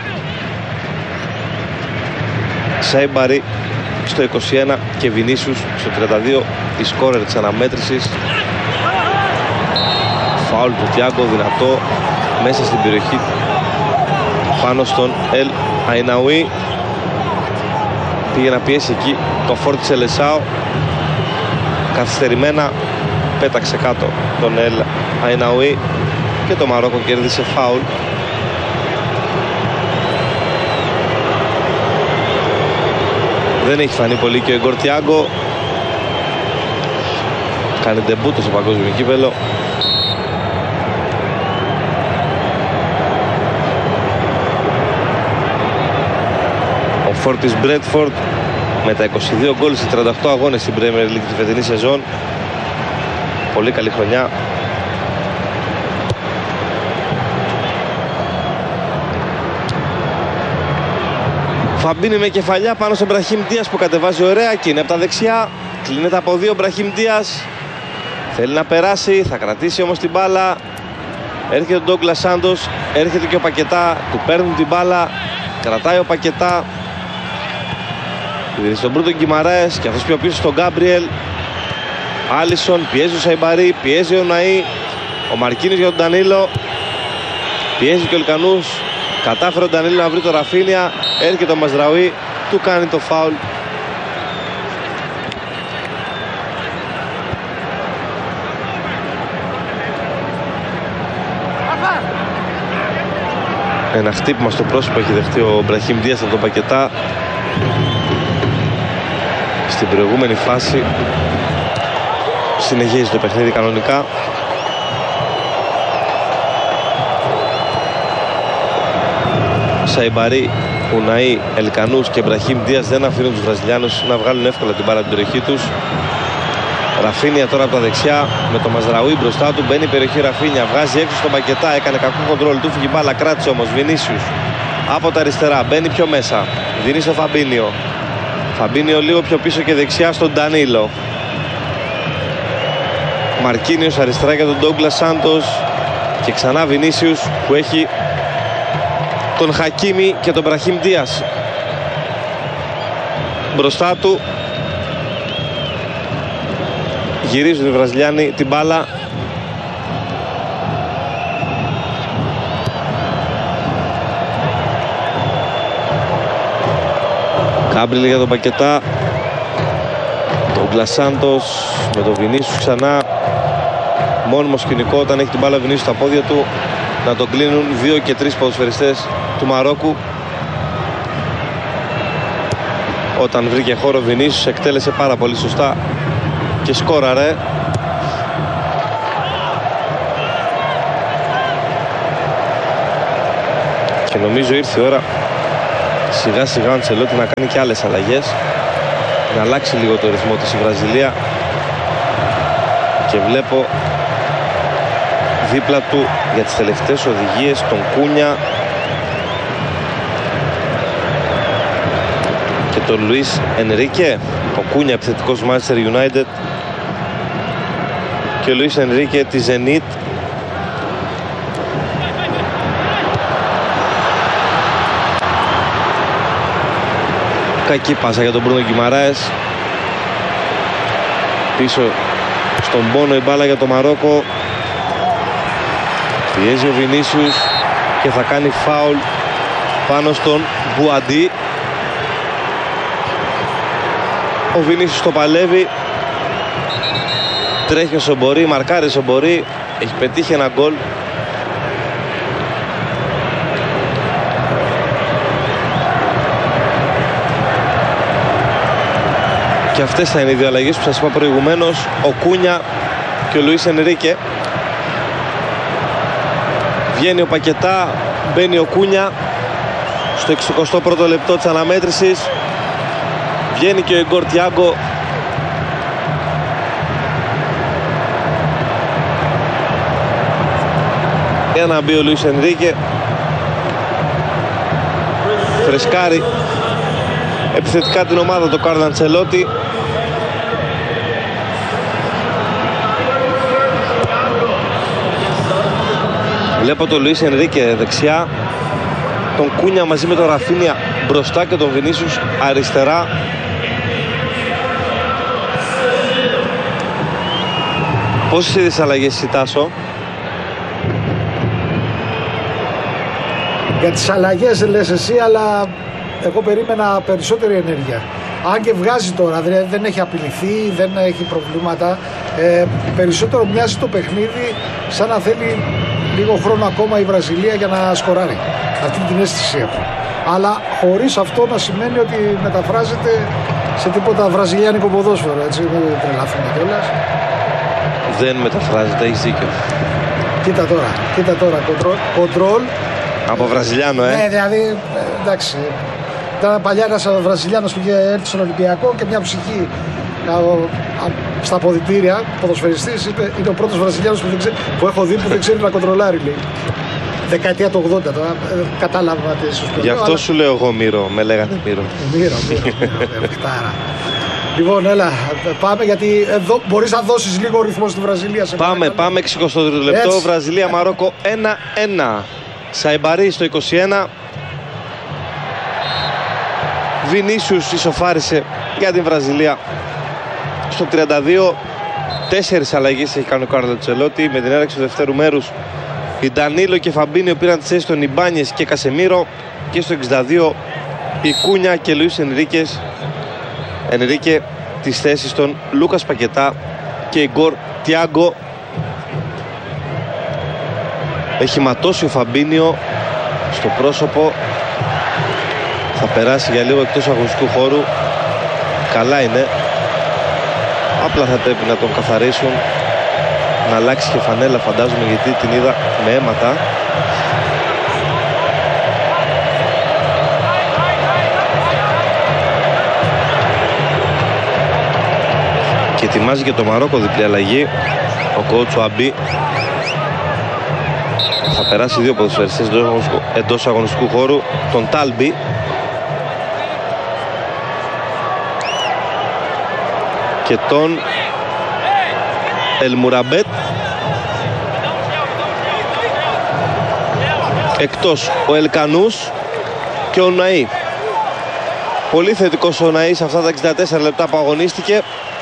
Σαϊμπαρί στο είκοσι ένα και Βινίσιους στο τριάντα δύο, η σκόρερ της αναμέτρησης. Φάουλ του Τιάγκο, δυνατό μέσα στην περιοχή πάνω στον Ελ Αϊναουί. Πήγε να πιέσει εκεί το φόρ της Ελεσάου, καθυστερημένα πέταξε κάτω τον Ελ Αϊναουί και το Μαρόκο κέρδισε φάουλ. Δεν έχει φανεί πολύ και ο Ιγκόρ Τιάγκο, κάνει ντεμπούτο στο παγκόσμιο κύπελλο. Ο Φόρτις Μπρέτφορντ με τα είκοσι δύο γκολ σε τριάντα οκτώ αγώνες στην Premier League τη φετινή σεζόν. Πολύ καλή χρονιά. Φαμπίνι με κεφαλιά πάνω στον Μπραχίμ Ντίας που κατεβάζει ωραία και είναι από τα δεξιά. Κλείνεται από δύο ο Μπραχίμ Ντίας. Θέλει να περάσει, θα κρατήσει όμως την μπάλα. Έρχεται ο Ντόγκλας Σάντος, έρχεται και ο Πακετά, του παίρνουν την μπάλα. Κρατάει ο Πακετά. Δίνει στον Μπρούτο Γκιμαράες και αυτός πιο πίσω στον Γκάμπριελ. Άλισον, πιέζει ο Σαϊμπαρί, πιέζει ο Ναή. Ο Μαρκίνιος για τον Ντανίλο. Πιέζει και ο Ελκανούς. Κατάφερε ο Ντανίλο να βρει το Ραφίνια. Έρχεται ο Μαζραούι, του κάνει το φάουλ. Ένα χτύπημα στο πρόσωπο έχει δεχτεί ο Μπραχίμ Ντίας από τον Πακετά. Στην προηγούμενη φάση συνεχίζει το παιχνίδι κανονικά. Σαϊμπαρί, Ουναή, Ελκανούς και Μπραχίμ Ντίας δεν αφήνουν τους Βραζιλιάνους να βγάλουν εύκολα την μπάλα από την περιοχή τους. Ραφίνια τώρα από τα δεξιά με το Μαζραούι μπροστά του. Μπαίνει η περιοχή Ραφίνια, βγάζει έξω στον Πακετά. Έκανε κακό κοντρόλ, του φύγει μπάλα, κράτησε όμως. Βινίσιους από τα αριστερά, μπαίνει πιο μέσα. Δίνει στο Φαμπίνιο. Φαμπίνιο λίγο πιο πίσω και δεξιά στον Ντανίλο. Μαρκίνιος αριστερά για τον Ντόγκλας Σάντος. Και ξανά Βινίσιους που έχει τον Χακίμι και τον Μπραχίμ Ντίας μπροστά του. Γυρίζουν οι Βραζιλιάνοι την μπάλα. Γκάμπριελ για τον Πακετά. Ντόγκλας Σάντος με τον Βινίσιους ξανά. μόνιμο σκηνικό όταν έχει την μπάλα Βινίσιους στα πόδια του να τον κλείνουν δύο και τρεις ποδοσφαιριστές του Μαρόκου. Όταν βρήκε χώρο Βινίσιους εκτέλεσε πάρα πολύ σωστά και σκόραρε. Και νομίζω ήρθε η ώρα σιγά σιγά ο Αντσελότη να κάνει και άλλες αλλαγές, να αλλάξει λίγο το ρυθμό της η Βραζιλία, και βλέπω δίπλα του για τις τελευταίες οδηγίες τον Κούνια και τον Λουίς Ενρίκε. Ο Κούνια επιθετικός του Manchester United και ο Λουίς Ενρίκε τη Zenit. Κακή πάσα για τον Μπρούνο Γκιμαράες. Πίσω στον πόνο η μπάλα για το Μαρόκο. Πιέζει ο Βινίσιους και θα κάνει φάουλ πάνω στον Μπουαντί. Ο Βινίσιους το παλεύει, τρέχει όσο μπορεί, μαρκάρει όσο μπορεί, έχει πετύχει ένα γκολ. Και αυτές θα είναι οι δύο αλλαγές που σας είπα προηγουμένως, ο Κούνια και ο Λουίς Ενρίκε. Βγαίνει ο Πακετά, μπαίνει ο Κούνια στο εξηκοστό πρώτο λεπτό της αναμέτρησης. Βγαίνει και ο Ιγκόρ Τιάγκο. Για να μπει ο Λουίς Ενρίκε. Φρεσκάρει επιθετικά την ομάδα του Κάρλο Αντσελότη. Βλέπω τον Λουίς Ενρίκε δεξιά, τον Κούνια μαζί με τον Ραφίνια μπροστά και τον Βινίσιους αριστερά. Πόσες είδες αλλαγές εσύ, Τάσο? Για τις αλλαγές λες εσύ, αλλά εγώ περίμενα περισσότερη ενέργεια. Αν και βγάζει τώρα, δηλαδή δεν έχει απειληθεί, δεν έχει προβλήματα. Ε, περισσότερο μοιάζει το παιχνίδι σαν να θέλει λίγο χρόνο ακόμα η Βραζιλία για να σκοράρει. Αυτή την αίσθηση έχω. Αλλά χωρίς αυτό να σημαίνει ότι μεταφράζεται σε τίποτα βραζιλιάνικο ποδόσφαιρο. Έτσι, μην τρελαθούμε κιόλας. Δεν μεταφράζεται, έχεις δίκιο. Κοίτα τώρα, κοίτα τώρα, κοντρόλ. Από Βραζιλιάνο, ε. Ναι, δηλαδή, εντάξει. Ήταν παλιά ένας Βραζιλιάνος που είχε έρθει στον Ολυμπιακό και μια ψυχή στα αποδυτήρια, ποδοσφαιριστής, είπε, είναι ο πρώτος Βραζιλιάνος που, που έχω δει που δεν ξέρει να κοντρολάρει, λέει. Δεκαετία του ογδόντα τώρα, κατάλαβα τι ίσως. Γι' αυτό αλλά... σου λέω εγώ Μύρο, με λέγανε Μύρο. Μύρο, Μύρο, Μύρο, Λοιπόν, έλα, πάμε γιατί εδώ μπορείς να δώσεις λίγο ρυθμό στη Βραζιλία. Σε πάμε, πάμε, πάμε, εξηκοστό τρίτο λεπτό, Βραζιλία-Μαρόκο ένα ένα. Σαϊμπαρί στο είκοσι ένα. Βινίσιους ισοφάρισε για την Βραζιλία στο τριάντα δύο. Τέσσερις αλλαγές έχει κάνει ο Κάρλο Αντσελότη. Με την έναρξη του δευτέρου μέρους οι Ντανίλο και Φαμπίνιο πήραν τις θέσεις των Ιμπάνιες και Κασεμίρο. Και στο εξήντα δύο η Κούνια και Λουίς Ενρίκες Ενρίκε τις θέσεις των Λούκας Πακετά και Ιγκόρ Τιάγκο. Έχει ματώσει ο Φαμπίνιο στο πρόσωπο. Θα περάσει για λίγο εκτός αγωνιστικού χώρου. Καλά είναι. Απλά θα πρέπει να τον καθαρίσουν. Να αλλάξει και φανέλα, φαντάζομαι, γιατί την είδα με αίματα. Και ετοιμάζει και το Μαρόκο διπλή αλλαγή. Ο κόουτς ο Αμπί. Θα περάσει δύο ποδοσφαιριστές εντός αγωνιστικού χώρου. Τον Τάλμπι και τον Ελμουραμπέτ. Εκτός ο Ελκανούς και ο Ναΐ. Πολύ θετικός ο Ναΐ σε αυτά τα εξήντα τέσσερα λεπτά που αγωνίστηκε.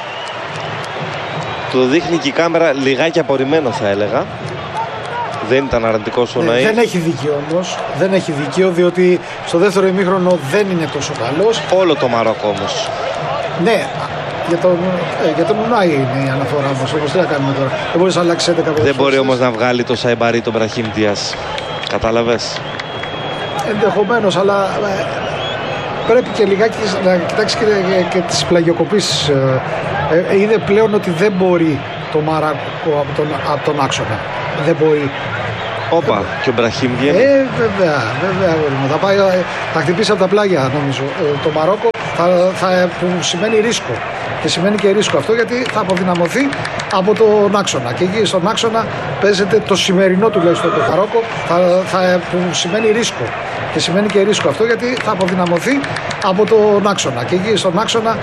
Το δείχνει και η κάμερα λιγάκι απορριμμένο, θα έλεγα. Δεν ήταν αρνητικός ο Ναΐ. Δεν έχει δίκιο όμως. Δεν έχει δίκιο, διότι στο δεύτερο ημίχρονο δεν είναι τόσο καλός. Όλο το Μαρόκο όμως. Ναι, Για τον, ε, για τον Ουνάι είναι η αναφορά μας, όμως τι να κάνουμε τώρα. Δεν μπορείς να αλλάξεις έντεκα ποδοσφαιριστές. Δεν μπορεί όμως να βγάλει το Σαϊμπαρί τον Μπραχίμ Ντιάς. Κατάλαβες. Ενδεχομένως, αλλά ε, πρέπει και λιγάκι να κοιτάξει και, και, και τις πλαγιοκοπήσεις. Ε, ε, είδε πλέον ότι δεν μπορεί το Μαράκο από τον, από τον άξονα. Δεν μπορεί. Όπα, και ο Μπραχίμ βγαίνει. Ε, βέβαια, βέβαια. Θα, πάει, θα χτυπήσει από τα πλάγια, νομίζω. Ε, το Μαρόκο θα, θα, που σημαίνει ρίσκο. Και σημαίνει και ρίσκο αυτό, γιατί θα αποδυναμωθεί από τον άξονα. Και εκεί στον άξονα παίζεται το σημερινό τουλάχιστον το Μαρόκο, θα, θα, που σημαίνει ρίσκο. Και σημαίνει και ρίσκο αυτό, γιατί θα αποδυναμωθεί από τον άξονα. Και εκεί στον άξονα